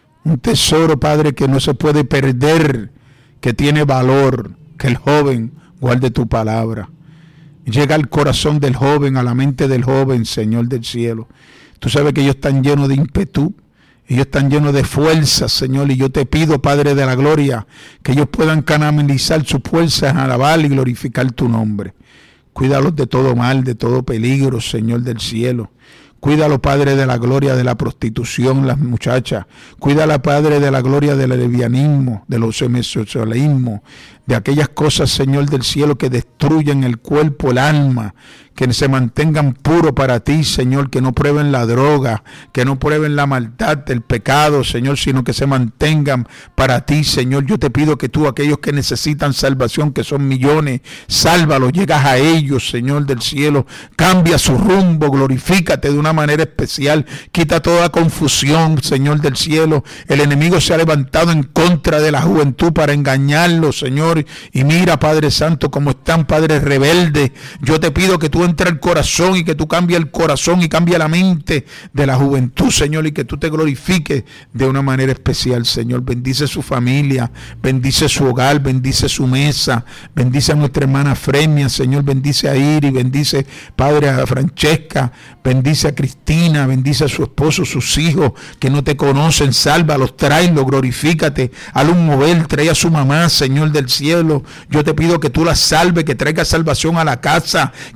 Padre, que no se puede perder, que tiene valor, que el joven guarde tu palabra. Llega al corazón del joven, a la mente del joven, Señor del cielo. Tú sabes que ellos están llenos de ímpetu, ellos están llenos de fuerza, Señor, y yo te pido, Padre de la gloria, que ellos puedan canalizar sus fuerzas a alabar y glorificar tu nombre. Cuídalos de todo mal, de todo peligro, Señor del cielo. Cuídalo, Padre de la gloria, de la prostitución, las muchachas. Cuídala, Padre de la gloria, del lesbianismo, de los homosexualismos, de aquellas cosas, Señor del cielo, que destruyen el cuerpo, el alma, que se mantengan puros para ti, Señor, que no prueben la droga, que no prueben la maldad, el pecado, Señor, sino que se mantengan para ti, Señor. Yo te pido que tú, aquellos que necesitan salvación, que son millones, sálvalos, llegas a ellos, Señor del cielo, cambia su rumbo, glorifícate de una manera especial, quita toda confusión, Señor del cielo. El enemigo se ha levantado en contra de la juventud para engañarlos, Señor, y mira, Padre Santo, como están, Padre, rebeldes. Yo te pido que tú entres al corazón y que tú cambies el corazón y cambies la mente de la juventud, Señor, y que tú te glorifiques de una manera especial, Señor. Bendice su familia, bendice su hogar, bendice su mesa, bendice a nuestra hermana Fremia, Señor, bendice a Iri, bendice, Padre, a Francesca, bendice a Cristina, bendice a su esposo, sus hijos que no te conocen, sálvalos, tráelos, glorifícate, hazle un mover, trae a su mamá, Señor del cielo. Yo te pido que tú la salves, que traiga salvación a la casa, que nunca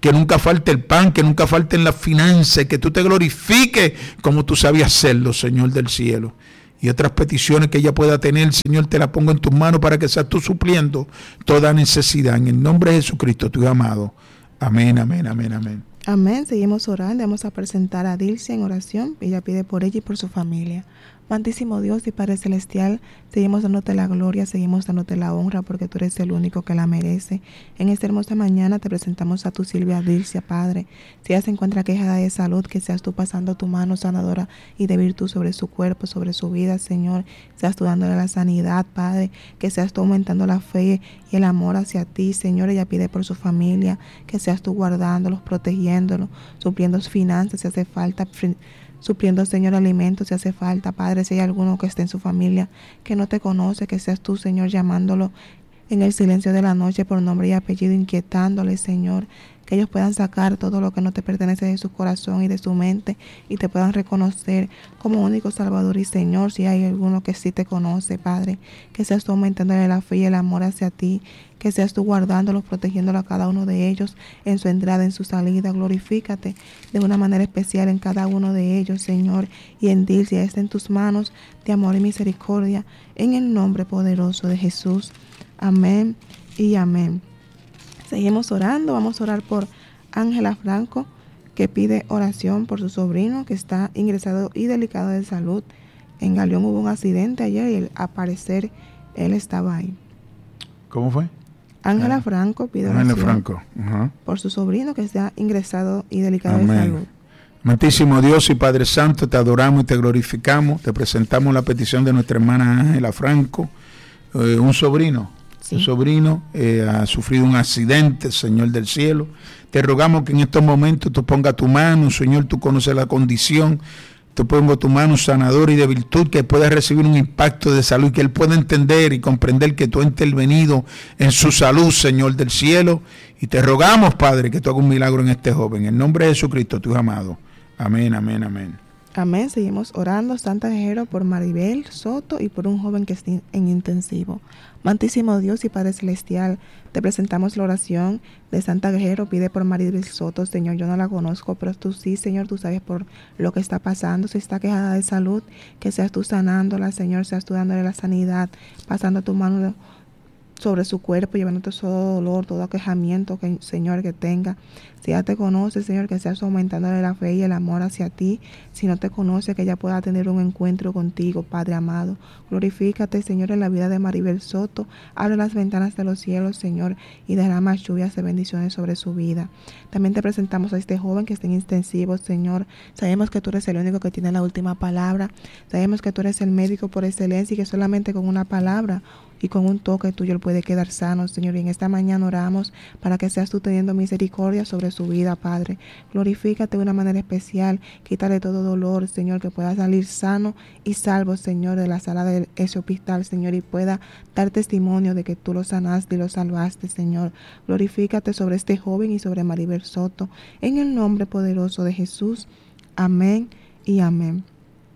falte el pan, que nunca falten las finanzas, que tú te glorifiques como tú sabías hacerlo, Señor del cielo. Y otras peticiones que ella pueda tener, Señor, te las pongo en tus manos para que seas tú supliendo toda necesidad. En el nombre de Jesucristo, tu amado. Amén, amén, amén, amén. Amén. Seguimos orando. Vamos a presentar a Dilcia en oración. Ella pide por ella y por su familia. Amantísimo Dios y Padre Celestial, seguimos dándote la gloria, seguimos dándote la honra porque tú eres el único que la merece. En esta hermosa mañana te presentamos a tu Silvia Dilcia, Padre. Si ella se encuentra quejada de salud, que seas tú pasando tu mano sanadora y de virtud sobre su cuerpo, sobre su vida, Señor. Seas tú dándole la sanidad, Padre. Que seas tú aumentando la fe y el amor hacia ti, Señor. Ella pide por su familia, que seas tú guardándolos, protegiéndolos, supliendo finanzas si hace falta, supliendo, Señor, alimentos si hace falta, Padre. Si hay alguno que esté en su familia que no te conoce, que seas tú, Señor, llamándolo en el silencio de la noche por nombre y apellido, inquietándole, Señor, que ellos puedan sacar todo lo que no te pertenece de su corazón y de su mente y te puedan reconocer como único Salvador y Señor. Si hay alguno que sí te conoce, Padre, que seas tú aumentándole la fe y el amor hacia ti, que seas tú guardándolos, protegiéndolo a cada uno de ellos en su entrada, en su salida. Glorifícate de una manera especial en cada uno de ellos, Señor, y en Dilcia está en tus manos de amor y misericordia, en el nombre poderoso de Jesús. Amén y amén. Seguimos orando. Vamos a orar por Ángela Franco, que pide oración por su sobrino que está ingresado y delicado de salud. En Galeón hubo un accidente ayer y al parecer él estaba ahí. ¿Cómo fue? Ángela Franco pide oración por su sobrino que está ingresado y delicado de salud. Amantísimo Dios y Padre Santo, te adoramos y te glorificamos. Te presentamos la petición de nuestra hermana Ángela Franco, un sobrino. Sí. Un sobrino ha sufrido un accidente, Señor del cielo. Te rogamos que en estos momentos tú pongas tu mano, Señor, tú conoces la condición. Te pongo tu mano sanadora y de virtud, que pueda recibir un impacto de salud, que él pueda entender y comprender que tú has intervenido en su salud, Señor del cielo. Y te rogamos, Padre, que tú hagas un milagro en este joven. En nombre de Jesucristo, tu amado. Amén, amén, amén. Amén. Seguimos orando, Santa Guerrero, por Maribel Soto y por un joven que está en intensivo. Amantísimo Dios y Padre Celestial, te presentamos la oración de Santa Guerrero. Pide por Maribel Soto, Señor. Yo no la conozco, pero tú sí, Señor. Tú sabes por lo que está pasando. Si está quejada de salud, que seas tú sanándola, Señor. Seas tú dándole la sanidad, pasando tu mano sobre su cuerpo, llevándote todo dolor, todo aquejamiento, que, Señor, que tenga. Si ella te conoce, Señor, que seas aumentándole la fe y el amor hacia ti. Si no te conoce, que ella pueda tener un encuentro contigo, Padre amado. Glorifícate, Señor, en la vida de Maribel Soto. Abre las ventanas de los cielos, Señor, y derrama lluvias de bendiciones sobre su vida. También te presentamos a este joven que está en intensivo, Señor. Sabemos que tú eres el único que tiene la última palabra. Sabemos que tú eres el médico por excelencia y que solamente con una palabra y con un toque tuyo él puede quedar sano, Señor. Y en esta mañana oramos para que seas tú teniendo misericordia sobre su vida, Padre. Glorifícate de una manera especial. Quítale todo dolor, Señor, que pueda salir sano y salvo, Señor, de la sala de ese hospital, Señor, y pueda dar testimonio de que tú lo sanaste y lo salvaste, Señor. Glorifícate sobre este joven y sobre Maribel Soto. En el nombre poderoso de Jesús. Amén y amén.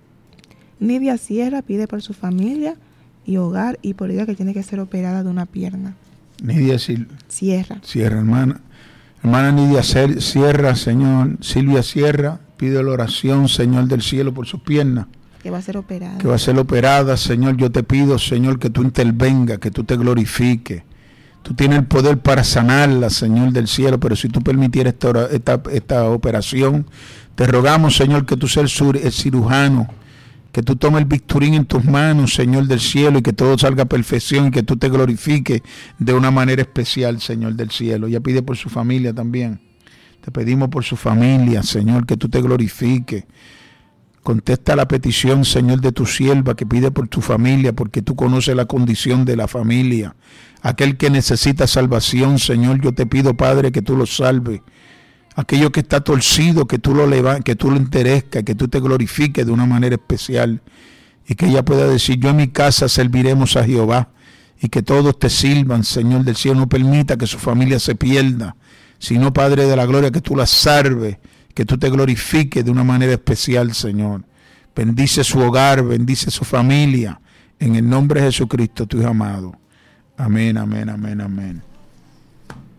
Nidia Sierra pide por su familia y hogar y por ella que tiene que ser operada de una pierna. Nidia Sierra, hermana Nidia Sierra, Señor. Silvia Sierra pide la oración, Señor del cielo, por sus piernas. Que va a ser operada. Que va a ser operada, Señor. Yo te pido, Señor, que tú intervengas, que tú te glorifiques. Tú tienes el poder para sanarla, Señor del cielo, pero si tú permitieras esta operación, te rogamos, Señor, que tú seas el cirujano, que tú tomes el bisturín en tus manos, Señor del cielo, y que todo salga a perfección y que tú te glorifiques de una manera especial, Señor del cielo. Ella pide por su familia también. Te pedimos por su familia, Señor, que tú te glorifiques. Contesta la petición, Señor, de tu sierva que pide por tu familia, porque tú conoces la condición de la familia. Aquel que necesita salvación, Señor, yo te pido, Padre, que tú lo salves. Aquello que está torcido, que tú lo levantes, que tú lo enterezcas, que tú te glorifiques de una manera especial. Y que ella pueda decir, yo en mi casa serviremos a Jehová. Y que todos te sirvan, Señor del cielo. No permita que su familia se pierda, sino, Padre de la gloria, que tú la salves, que tú te glorifiques de una manera especial, Señor. Bendice su hogar, bendice su familia. En el nombre de Jesucristo, tu Hijo amado. Amén, amén, amén, amén.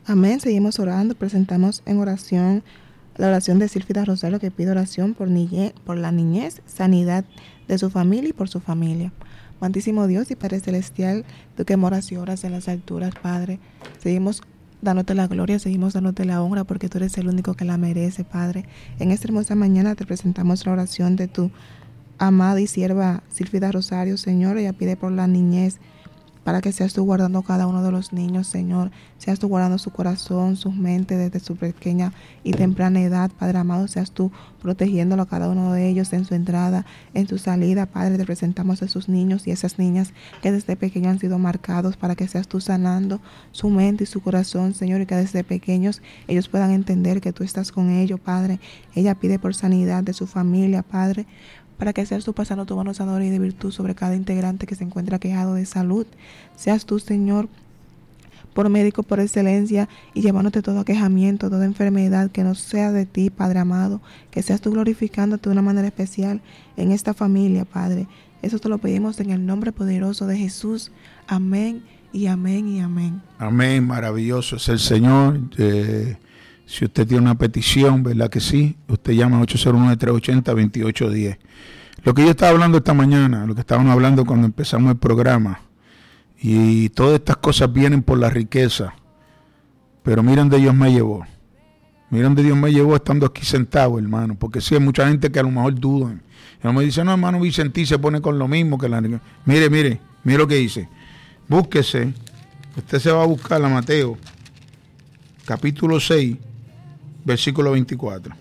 Amén. Seguimos orando. Presentamos en oración la oración de Sílfida Rosario, que pide oración por la niñez, sanidad de su familia y por su familia. Amantísimo Dios y Padre Celestial, tú que moras y obras en las alturas, Padre, seguimos dándote la gloria, seguimos dándote la honra, porque tú eres el único que la merece, Padre. En esta hermosa mañana te presentamos la oración de tu amada y sierva Sílfida Rosario, Señor. Ella pide por la niñez, para que seas tú guardando cada uno de los niños, Señor. Seas tú guardando su corazón, su mente desde su pequeña y temprana edad, Padre amado. Seas tú protegiéndolo a cada uno de ellos en su entrada, en su salida, Padre. Te presentamos a esos niños y esas niñas que desde pequeños han sido marcados, para que seas tú sanando su mente y su corazón, Señor, y que desde pequeños ellos puedan entender que tú estás con ellos, Padre. Ella pide por sanidad de su familia, Padre, para que seas tú pasando tu mano sanadora y de virtud sobre cada integrante que se encuentra quejado de salud. Seas tú, Señor, por médico por excelencia, y llevándote todo aquejamiento, toda enfermedad que no sea de ti, Padre amado. Que seas tú glorificándote de una manera especial en esta familia, Padre. Eso te lo pedimos en el nombre poderoso de Jesús. Amén y amén y amén. Amén. Maravilloso es el Señor. Si usted tiene una petición, ¿verdad que sí? Usted llama al 809-380-2810. Lo que yo estaba hablando esta mañana, lo que estábamos hablando cuando empezamos el programa, y todas estas cosas vienen por la riqueza, pero miren de Dios me llevó. Miren de Dios me llevó estando aquí sentado, hermano, porque sí hay mucha gente que a lo mejor dudan. Y me dice, no, hermano Vicentí se pone con lo mismo que la riqueza. Mire lo que dice. Búsquese, usted se va a buscar a Mateo, capítulo 6, versículo 24.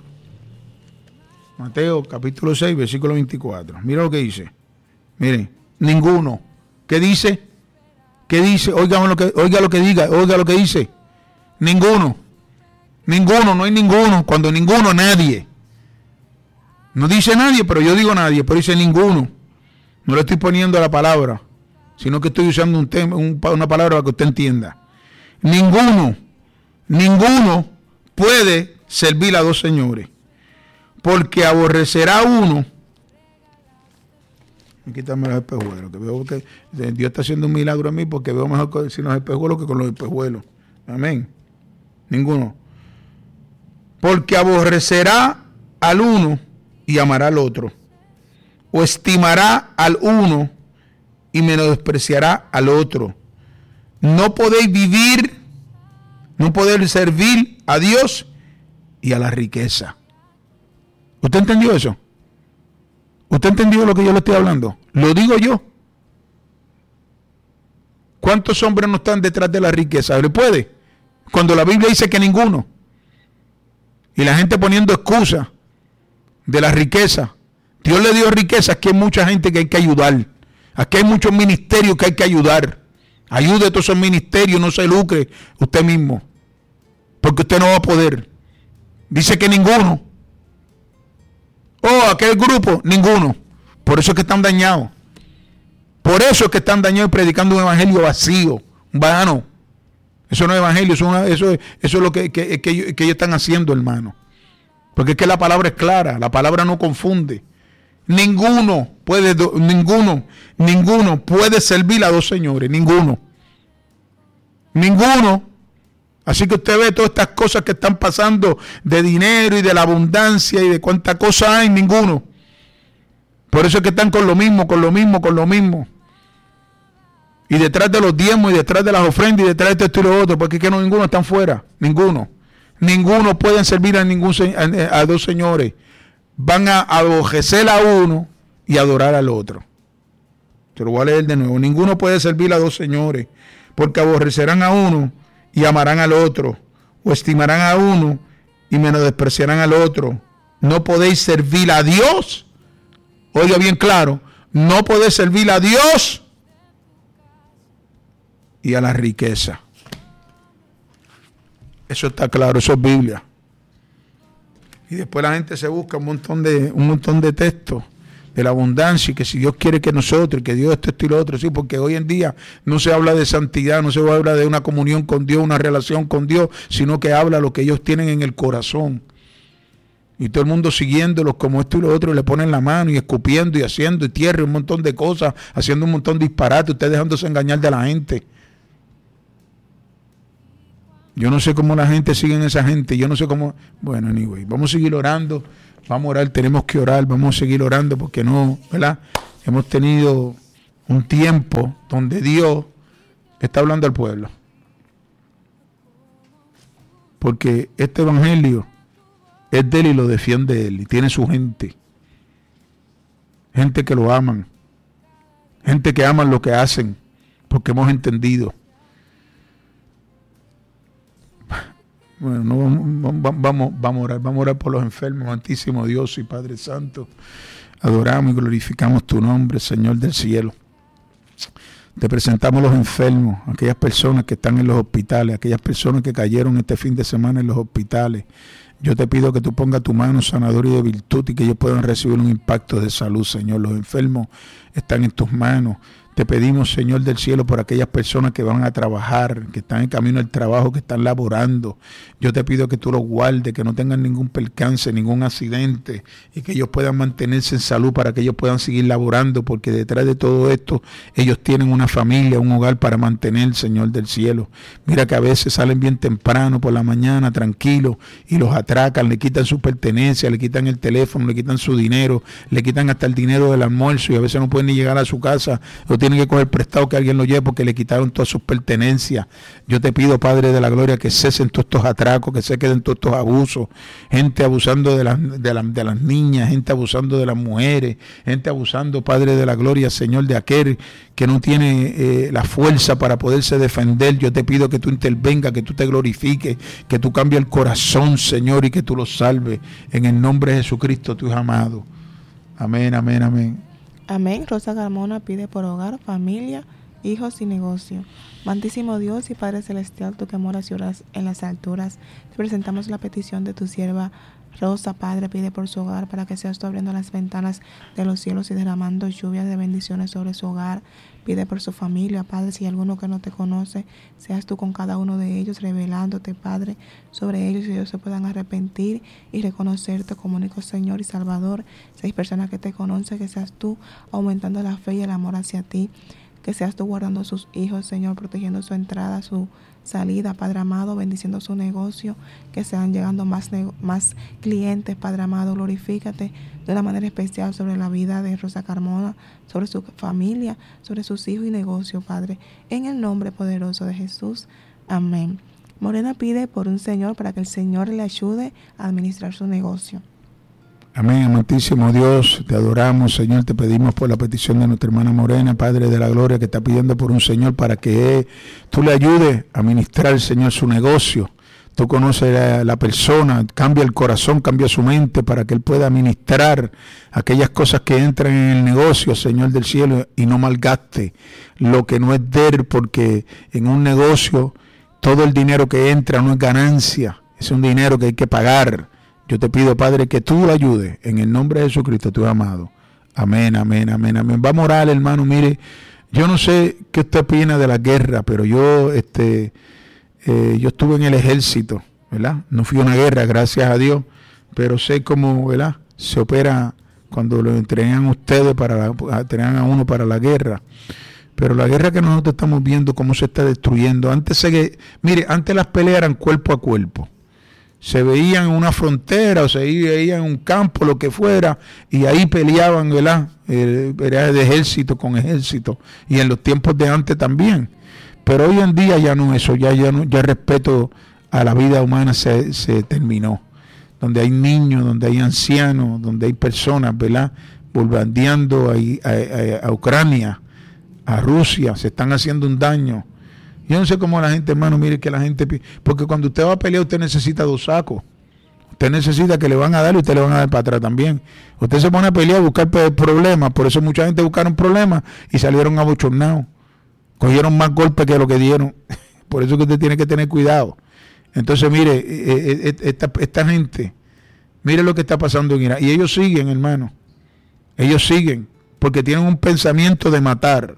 Mateo, capítulo 6, versículo 24. Mira lo que dice. Miren, ninguno. ¿Qué dice? ¿Qué dice? Oiga lo que dice. Ninguno, no hay ninguno. Cuando ninguno, nadie. No dice nadie, pero yo digo nadie, pero dice ninguno. No le estoy poniendo la palabra, sino que estoy usando una palabra para que usted entienda. Ninguno puede servir a dos señores, porque aborrecerá a uno. Quítame los espejuelos, que veo que Dios está haciendo un milagro en mí, porque veo mejor sin los espejuelos que con los espejuelos. Amén. Ninguno. Porque aborrecerá al uno y amará al otro, o estimará al uno y menospreciará al otro. No podéis servir a Dios y a la riqueza. ¿Usted entendió eso? ¿Usted entendió lo que yo le estoy hablando? Lo digo yo. ¿Cuántos hombres no están detrás de la riqueza? ¿Le puede? Cuando la Biblia dice que ninguno. Y la gente poniendo excusas de la riqueza. Dios le dio riqueza. Aquí hay mucha gente que hay que ayudar. Aquí hay muchos ministerios que hay que ayudar. Ayude a todos esos ministerios, no se lucre usted mismo, porque usted no va a poder. Dice que ninguno. Aquel grupo, ninguno. Por eso es que están dañados. Por eso es que están dañados predicando un evangelio vacío, vano. Eso no es evangelio, eso es lo que ellos están haciendo, hermano. Porque es que la palabra es clara, la palabra no confunde. Ninguno puede servir a dos señores, ninguno. Así que usted ve todas estas cosas que están pasando de dinero y de la abundancia y de cuánta cosa hay, ninguno. Por eso es que están con lo mismo. Y detrás de los diezmos y detrás de las ofrendas y detrás de esto y lo otro, porque es que ninguno están fuera, ninguno pueden servir a dos señores. Van a aborrecer a uno y adorar al otro. Te lo voy a leer de nuevo. Ninguno puede servir a dos señores, porque aborrecerán a uno y amarán al otro, o estimarán a uno y menospreciarán al otro. No podéis servir a Dios. Oiga bien claro, no podéis servir a Dios y a la riqueza. Eso está claro, eso es Biblia. Y después la gente se busca un montón de textos de la abundancia, y que si Dios quiere que nosotros, que Dios esto y lo otro, sí, porque hoy en día no se habla de santidad, no se habla de una comunión con Dios, una relación con Dios, sino que habla lo que ellos tienen en el corazón. Y todo el mundo siguiéndolos como esto y lo otro, y le ponen la mano y escupiendo y haciendo y tierra y un montón de cosas, haciendo un montón de disparates, usted dejándose engañar de la gente. Yo no sé cómo la gente sigue en esa gente, yo no sé cómo. Bueno, anyway, vamos a seguir orando, vamos a orar, tenemos que orar, vamos a seguir orando porque no, ¿verdad? Hemos tenido un tiempo donde Dios está hablando al pueblo. Porque este evangelio es de él y lo defiende él, y tiene su gente. Gente que lo aman, gente que aman lo que hacen, porque hemos entendido. Bueno, vamos a orar por los enfermos, Santísimo Dios y Padre Santo. Adoramos y glorificamos tu nombre, Señor del cielo. Te presentamos los enfermos, aquellas personas que están en los hospitales, aquellas personas que cayeron este fin de semana en los hospitales. Yo te pido que tú pongas tu mano sanadora y de virtud y que ellos puedan recibir un impacto de salud, Señor. Los enfermos están en tus manos. Te pedimos, Señor del cielo, por aquellas personas que van a trabajar, que están en camino al trabajo, que están laborando. Yo te pido que tú los guardes, que no tengan ningún percance, ningún accidente, y que ellos puedan mantenerse en salud para que ellos puedan seguir laborando, porque detrás de todo esto ellos tienen una familia, un hogar para mantener, Señor del cielo. Mira que a veces salen bien temprano por la mañana, tranquilos, y los atracan, le quitan sus pertenencias, le quitan el teléfono, le quitan su dinero, le quitan hasta el dinero del almuerzo, y a veces no pueden ni llegar a su casa, o tienen que coger prestado que alguien lo lleve porque le quitaron todas sus pertenencias. Yo te pido, Padre de la Gloria, que cesen todos estos atracos, que se queden todos estos abusos, gente abusando de las niñas, gente abusando de las mujeres, gente abusando, Padre de la Gloria, Señor, de aquel que no tiene la fuerza para poderse defender. Yo te pido que tú intervengas, que tú te glorifiques, que tú cambies el corazón, Señor, y que tú los salves. En el nombre de Jesucristo, tu Hijo amado. Amén, amén, amén. Amén. Rosa Carmona pide por hogar, familia, hijos y negocio. Amantísimo Dios y Padre Celestial, tú que moras y oras en las alturas, te presentamos la petición de tu sierva Rosa. Padre, pide por su hogar para que seas tú abriendo las ventanas de los cielos y derramando lluvias de bendiciones sobre su hogar. Pide por su familia, Padre, si hay alguno que no te conoce, seas tú con cada uno de ellos, revelándote, Padre, sobre ellos, y ellos se puedan arrepentir y reconocerte como único Señor y Salvador. Si hay personas que te conocen, que seas tú aumentando la fe y el amor hacia ti. Que seas tú guardando a sus hijos, Señor, protegiendo su entrada, su salida, Padre amado, bendiciendo su negocio, que sean llegando más clientes, Padre amado. Glorifícate de una manera especial sobre la vida de Rosa Carmona, sobre su familia, sobre sus hijos y negocio, Padre, en el nombre poderoso de Jesús. Amén. Morena pide por un Señor para que el Señor le ayude a administrar su negocio. Amén, amantísimo Dios, te adoramos, Señor, te pedimos por la petición de nuestra hermana Morena, Padre de la Gloria, que está pidiendo por un Señor para que tú le ayudes a administrar, Señor, su negocio. Tú conoces a la persona, cambia el corazón, cambia su mente para que él pueda administrar aquellas cosas que entran en el negocio, Señor del cielo, y no malgaste lo que no es de él, porque en un negocio todo el dinero que entra no es ganancia, es un dinero que hay que pagar. Yo te pido, Padre, que tú lo ayudes en el nombre de Jesucristo, tu amado. Amén, amén, amén, amén. Vamos a orar, hermano. Mire, yo no sé qué usted opina de la guerra, pero yo estuve en el ejército, ¿verdad? No fui a una guerra, gracias a Dios, pero sé cómo, ¿verdad?, se opera cuando lo entrenan ustedes entrenan a uno para la guerra. Pero la guerra que nosotros estamos viendo, cómo se está destruyendo. Antes las peleas eran cuerpo a cuerpo. Se veían en una frontera o se veían en un campo, lo que fuera, y ahí peleaban, ¿verdad? Era de ejército con ejército, y en los tiempos de antes también. Pero hoy en día ya no eso, ya el respeto a la vida humana se terminó. Donde hay niños, donde hay ancianos, donde hay personas, ¿verdad?, bombardeando a Ucrania, a Rusia, se están haciendo un daño. Yo no sé cómo la gente, hermano, mire que la gente... Porque cuando usted va a pelear, usted necesita 2 sacos. Usted necesita que le van a dar y usted le van a dar para atrás también. Usted se pone a pelear, a buscar problemas. Por eso mucha gente buscaron problemas y salieron abochornados. Cogieron más golpes que lo que dieron. Por eso que usted tiene que tener cuidado. Entonces, mire, esta gente, mire lo que está pasando en Irak. Y ellos siguen, hermano. Ellos siguen porque tienen un pensamiento de matar.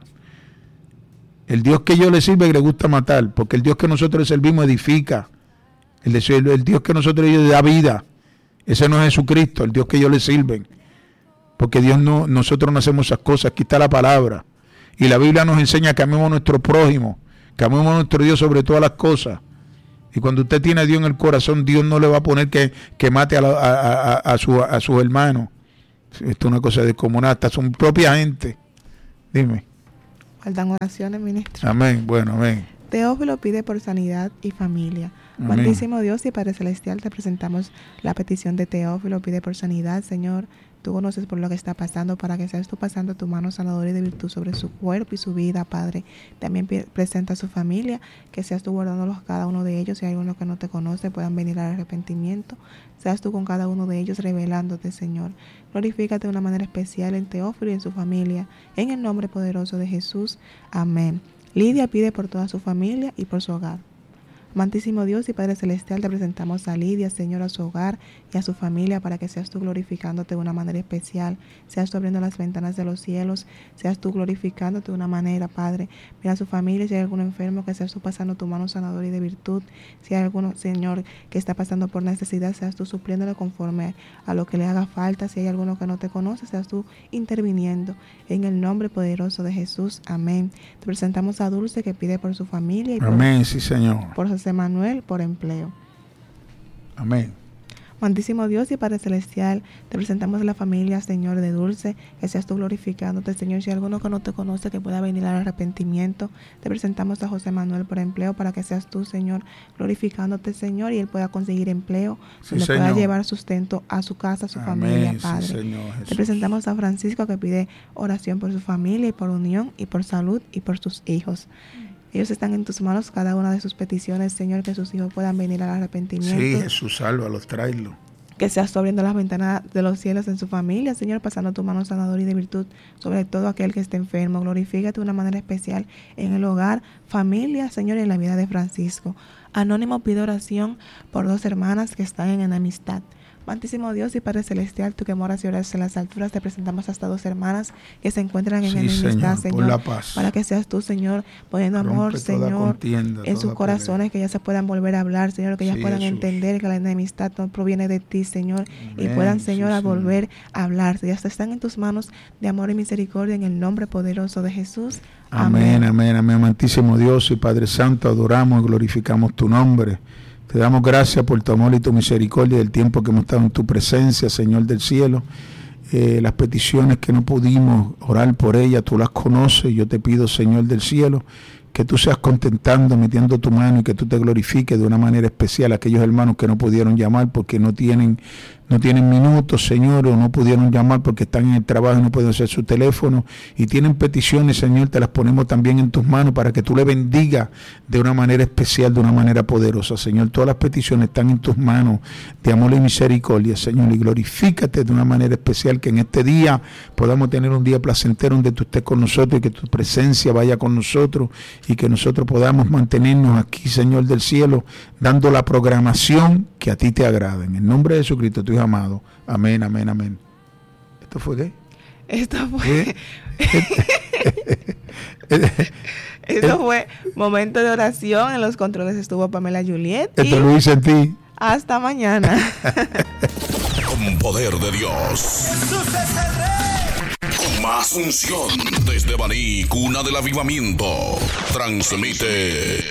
El Dios que yo le sirve y le gusta matar, porque el Dios que nosotros le servimos edifica. El Dios que nosotros le da vida. Ese no es Jesucristo, el Dios que ellos le sirven. Porque nosotros no hacemos esas cosas. Aquí está la palabra. Y la Biblia nos enseña que amemos a nuestro prójimo, que amemos a nuestro Dios sobre todas las cosas. Y cuando usted tiene a Dios en el corazón, Dios no le va a poner que mate a sus hermanos. Esto es una cosa descomunal, hasta su propia gente. Dime. Faltan oraciones, ministro. Amén, bueno, amén. Teófilo pide por sanidad y familia. Amén. Amantísimo Dios y Padre Celestial, te presentamos la petición de Teófilo, pide por sanidad, Señor. Tú conoces por lo que está pasando, para que seas tú pasando tu mano sanadora y de virtud sobre su cuerpo y su vida, Padre. También presenta a su familia, que seas tú guardándolos cada uno de ellos. Si hay alguno que no te conoce, puedan venir al arrepentimiento. Seas tú con cada uno de ellos revelándote, Señor. Glorifícate de una manera especial en Teófilo y en su familia. En el nombre poderoso de Jesús. Amén. Lidia pide por toda su familia y por su hogar. Amantísimo Dios y Padre Celestial, te presentamos a Lidia, Señor, a su hogar y a su familia, para que seas tú glorificándote de una manera especial, seas tú abriendo las ventanas de los cielos, seas tú glorificándote de una manera, Padre. Mira a su familia, si hay algún enfermo, que seas tú pasando tu mano sanadora y de virtud. Si hay alguno, Señor, que está pasando por necesidad, seas tú supliéndole conforme a lo que le haga falta. Si hay alguno que no te conoce, seas tú interviniendo. En el nombre poderoso de Jesús, amén. Te presentamos a Dulce, que pide por su familia y amén, sí, Señor. Por José Manuel, por empleo. Amén. Amantísimo Dios y Padre Celestial, te presentamos a la familia, Señor, de Dulce, que seas tú glorificándote, Señor. Si hay alguno que no te conoce, que pueda venir al arrepentimiento, te presentamos a José Manuel por empleo, para que seas tú, Señor, glorificándote, Señor, y él pueda conseguir empleo, sí, donde pueda llevar sustento a su casa, a su familia, Padre. Sí, Señor, te presentamos a Francisco, que pide oración por su familia y por unión y por salud y por sus hijos. Ellos están en tus manos, cada una de sus peticiones, Señor, que sus hijos puedan venir al arrepentimiento. Sí, Jesús, sálvalos, tráelos. Que seas tú abriendo las ventanas de los cielos en su familia, Señor, pasando tu mano sanadora y de virtud sobre todo aquel que esté enfermo. Glorifícate de una manera especial en el hogar, familia, Señor, y en la vida de Francisco. Anónimo pide oración por 2 hermanas que están en enemistad. Amantísimo Dios y Padre Celestial, tú que moras y oras en las alturas, te presentamos a estas 2 hermanas que se encuentran en enemistad, Señor, la paz. Para que seas tú, Señor, poniendo amor, Señor, en sus corazones, que ellas se puedan volver a hablar, Señor, que ellas puedan entender que la enemistad no proviene de ti, Señor, amén, y puedan, Señor, a volver a hablar. Ellas están en tus manos de amor y misericordia, en el nombre poderoso de Jesús. Amén, amén, amén. Amantísimo Dios y Padre Santo, adoramos y glorificamos tu nombre. Te damos gracias por tu amor y tu misericordia del tiempo que hemos estado en tu presencia, Señor del cielo. Las peticiones que no pudimos orar por ellas, tú las conoces. Yo te pido, Señor del cielo, que tú seas contentando, metiendo tu mano y que tú te glorifiques de una manera especial a aquellos hermanos que no pudieron llamar porque no tienen minutos, Señor, o no pudieron llamar porque están en el trabajo y no pueden hacer su teléfono y tienen peticiones, Señor, te las ponemos también en tus manos para que tú le bendigas de una manera especial, de una manera poderosa, Señor. Todas las peticiones están en tus manos de amor y misericordia, Señor, y glorifícate de una manera especial, que en este día podamos tener un día placentero donde tú estés con nosotros y que tu presencia vaya con nosotros y que nosotros podamos mantenernos aquí, Señor del cielo, dando la programación que a ti te agrada. En el nombre de Jesucristo, tu Hijo amado. Amén, amén, amén. ¿Esto fue qué? Esto fue... Esto fue momento de oración. En los controles estuvo Pamela Juliet. Esto lo hice en ti. Hasta mañana. Con poder de Dios. Con más unción desde Baní, cuna del avivamiento. Transmite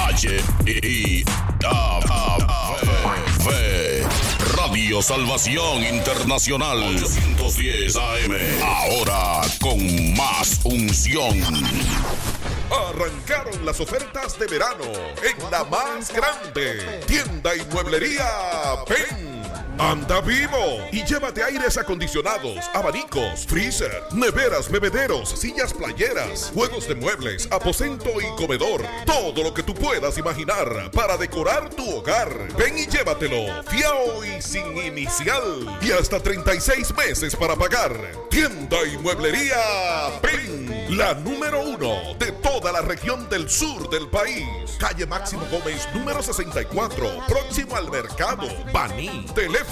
Radio Salvación Internacional 810 AM. Ahora con más unción. Arrancaron las ofertas de verano en la más grande tienda y mueblería PEN. Anda vivo y llévate aires acondicionados, abanicos, freezer, neveras, bebederos, sillas playeras, juegos de muebles, aposento y comedor. Todo lo que tú puedas imaginar para decorar tu hogar. Ven y llévatelo, fiao y sin inicial. Y hasta 36 meses para pagar. Tienda y mueblería PEN, la número 1 de toda la región del sur del país. Calle Máximo Gómez, número 64, próximo al mercado, Baní. Teléfono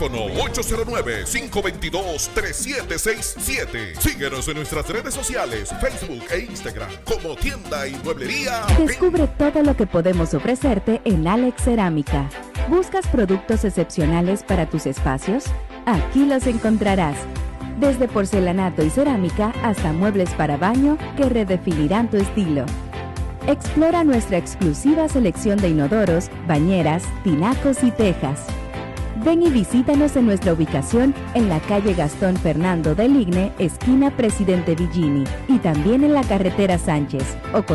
809-522-3767. Síguenos en nuestras redes sociales, Facebook e Instagram como Tienda y Mueblería. Descubre todo lo que podemos ofrecerte en Alex Cerámica. ¿Buscas productos excepcionales para tus espacios? Aquí los encontrarás. Desde porcelanato y cerámica hasta muebles para baño que redefinirán tu estilo. Explora nuestra exclusiva selección de inodoros, bañeras, tinacos y tejas. Ven y visítanos en nuestra ubicación en la calle Gastón Fernando del Igne, esquina Presidente Villini, y también en la carretera Sánchez, o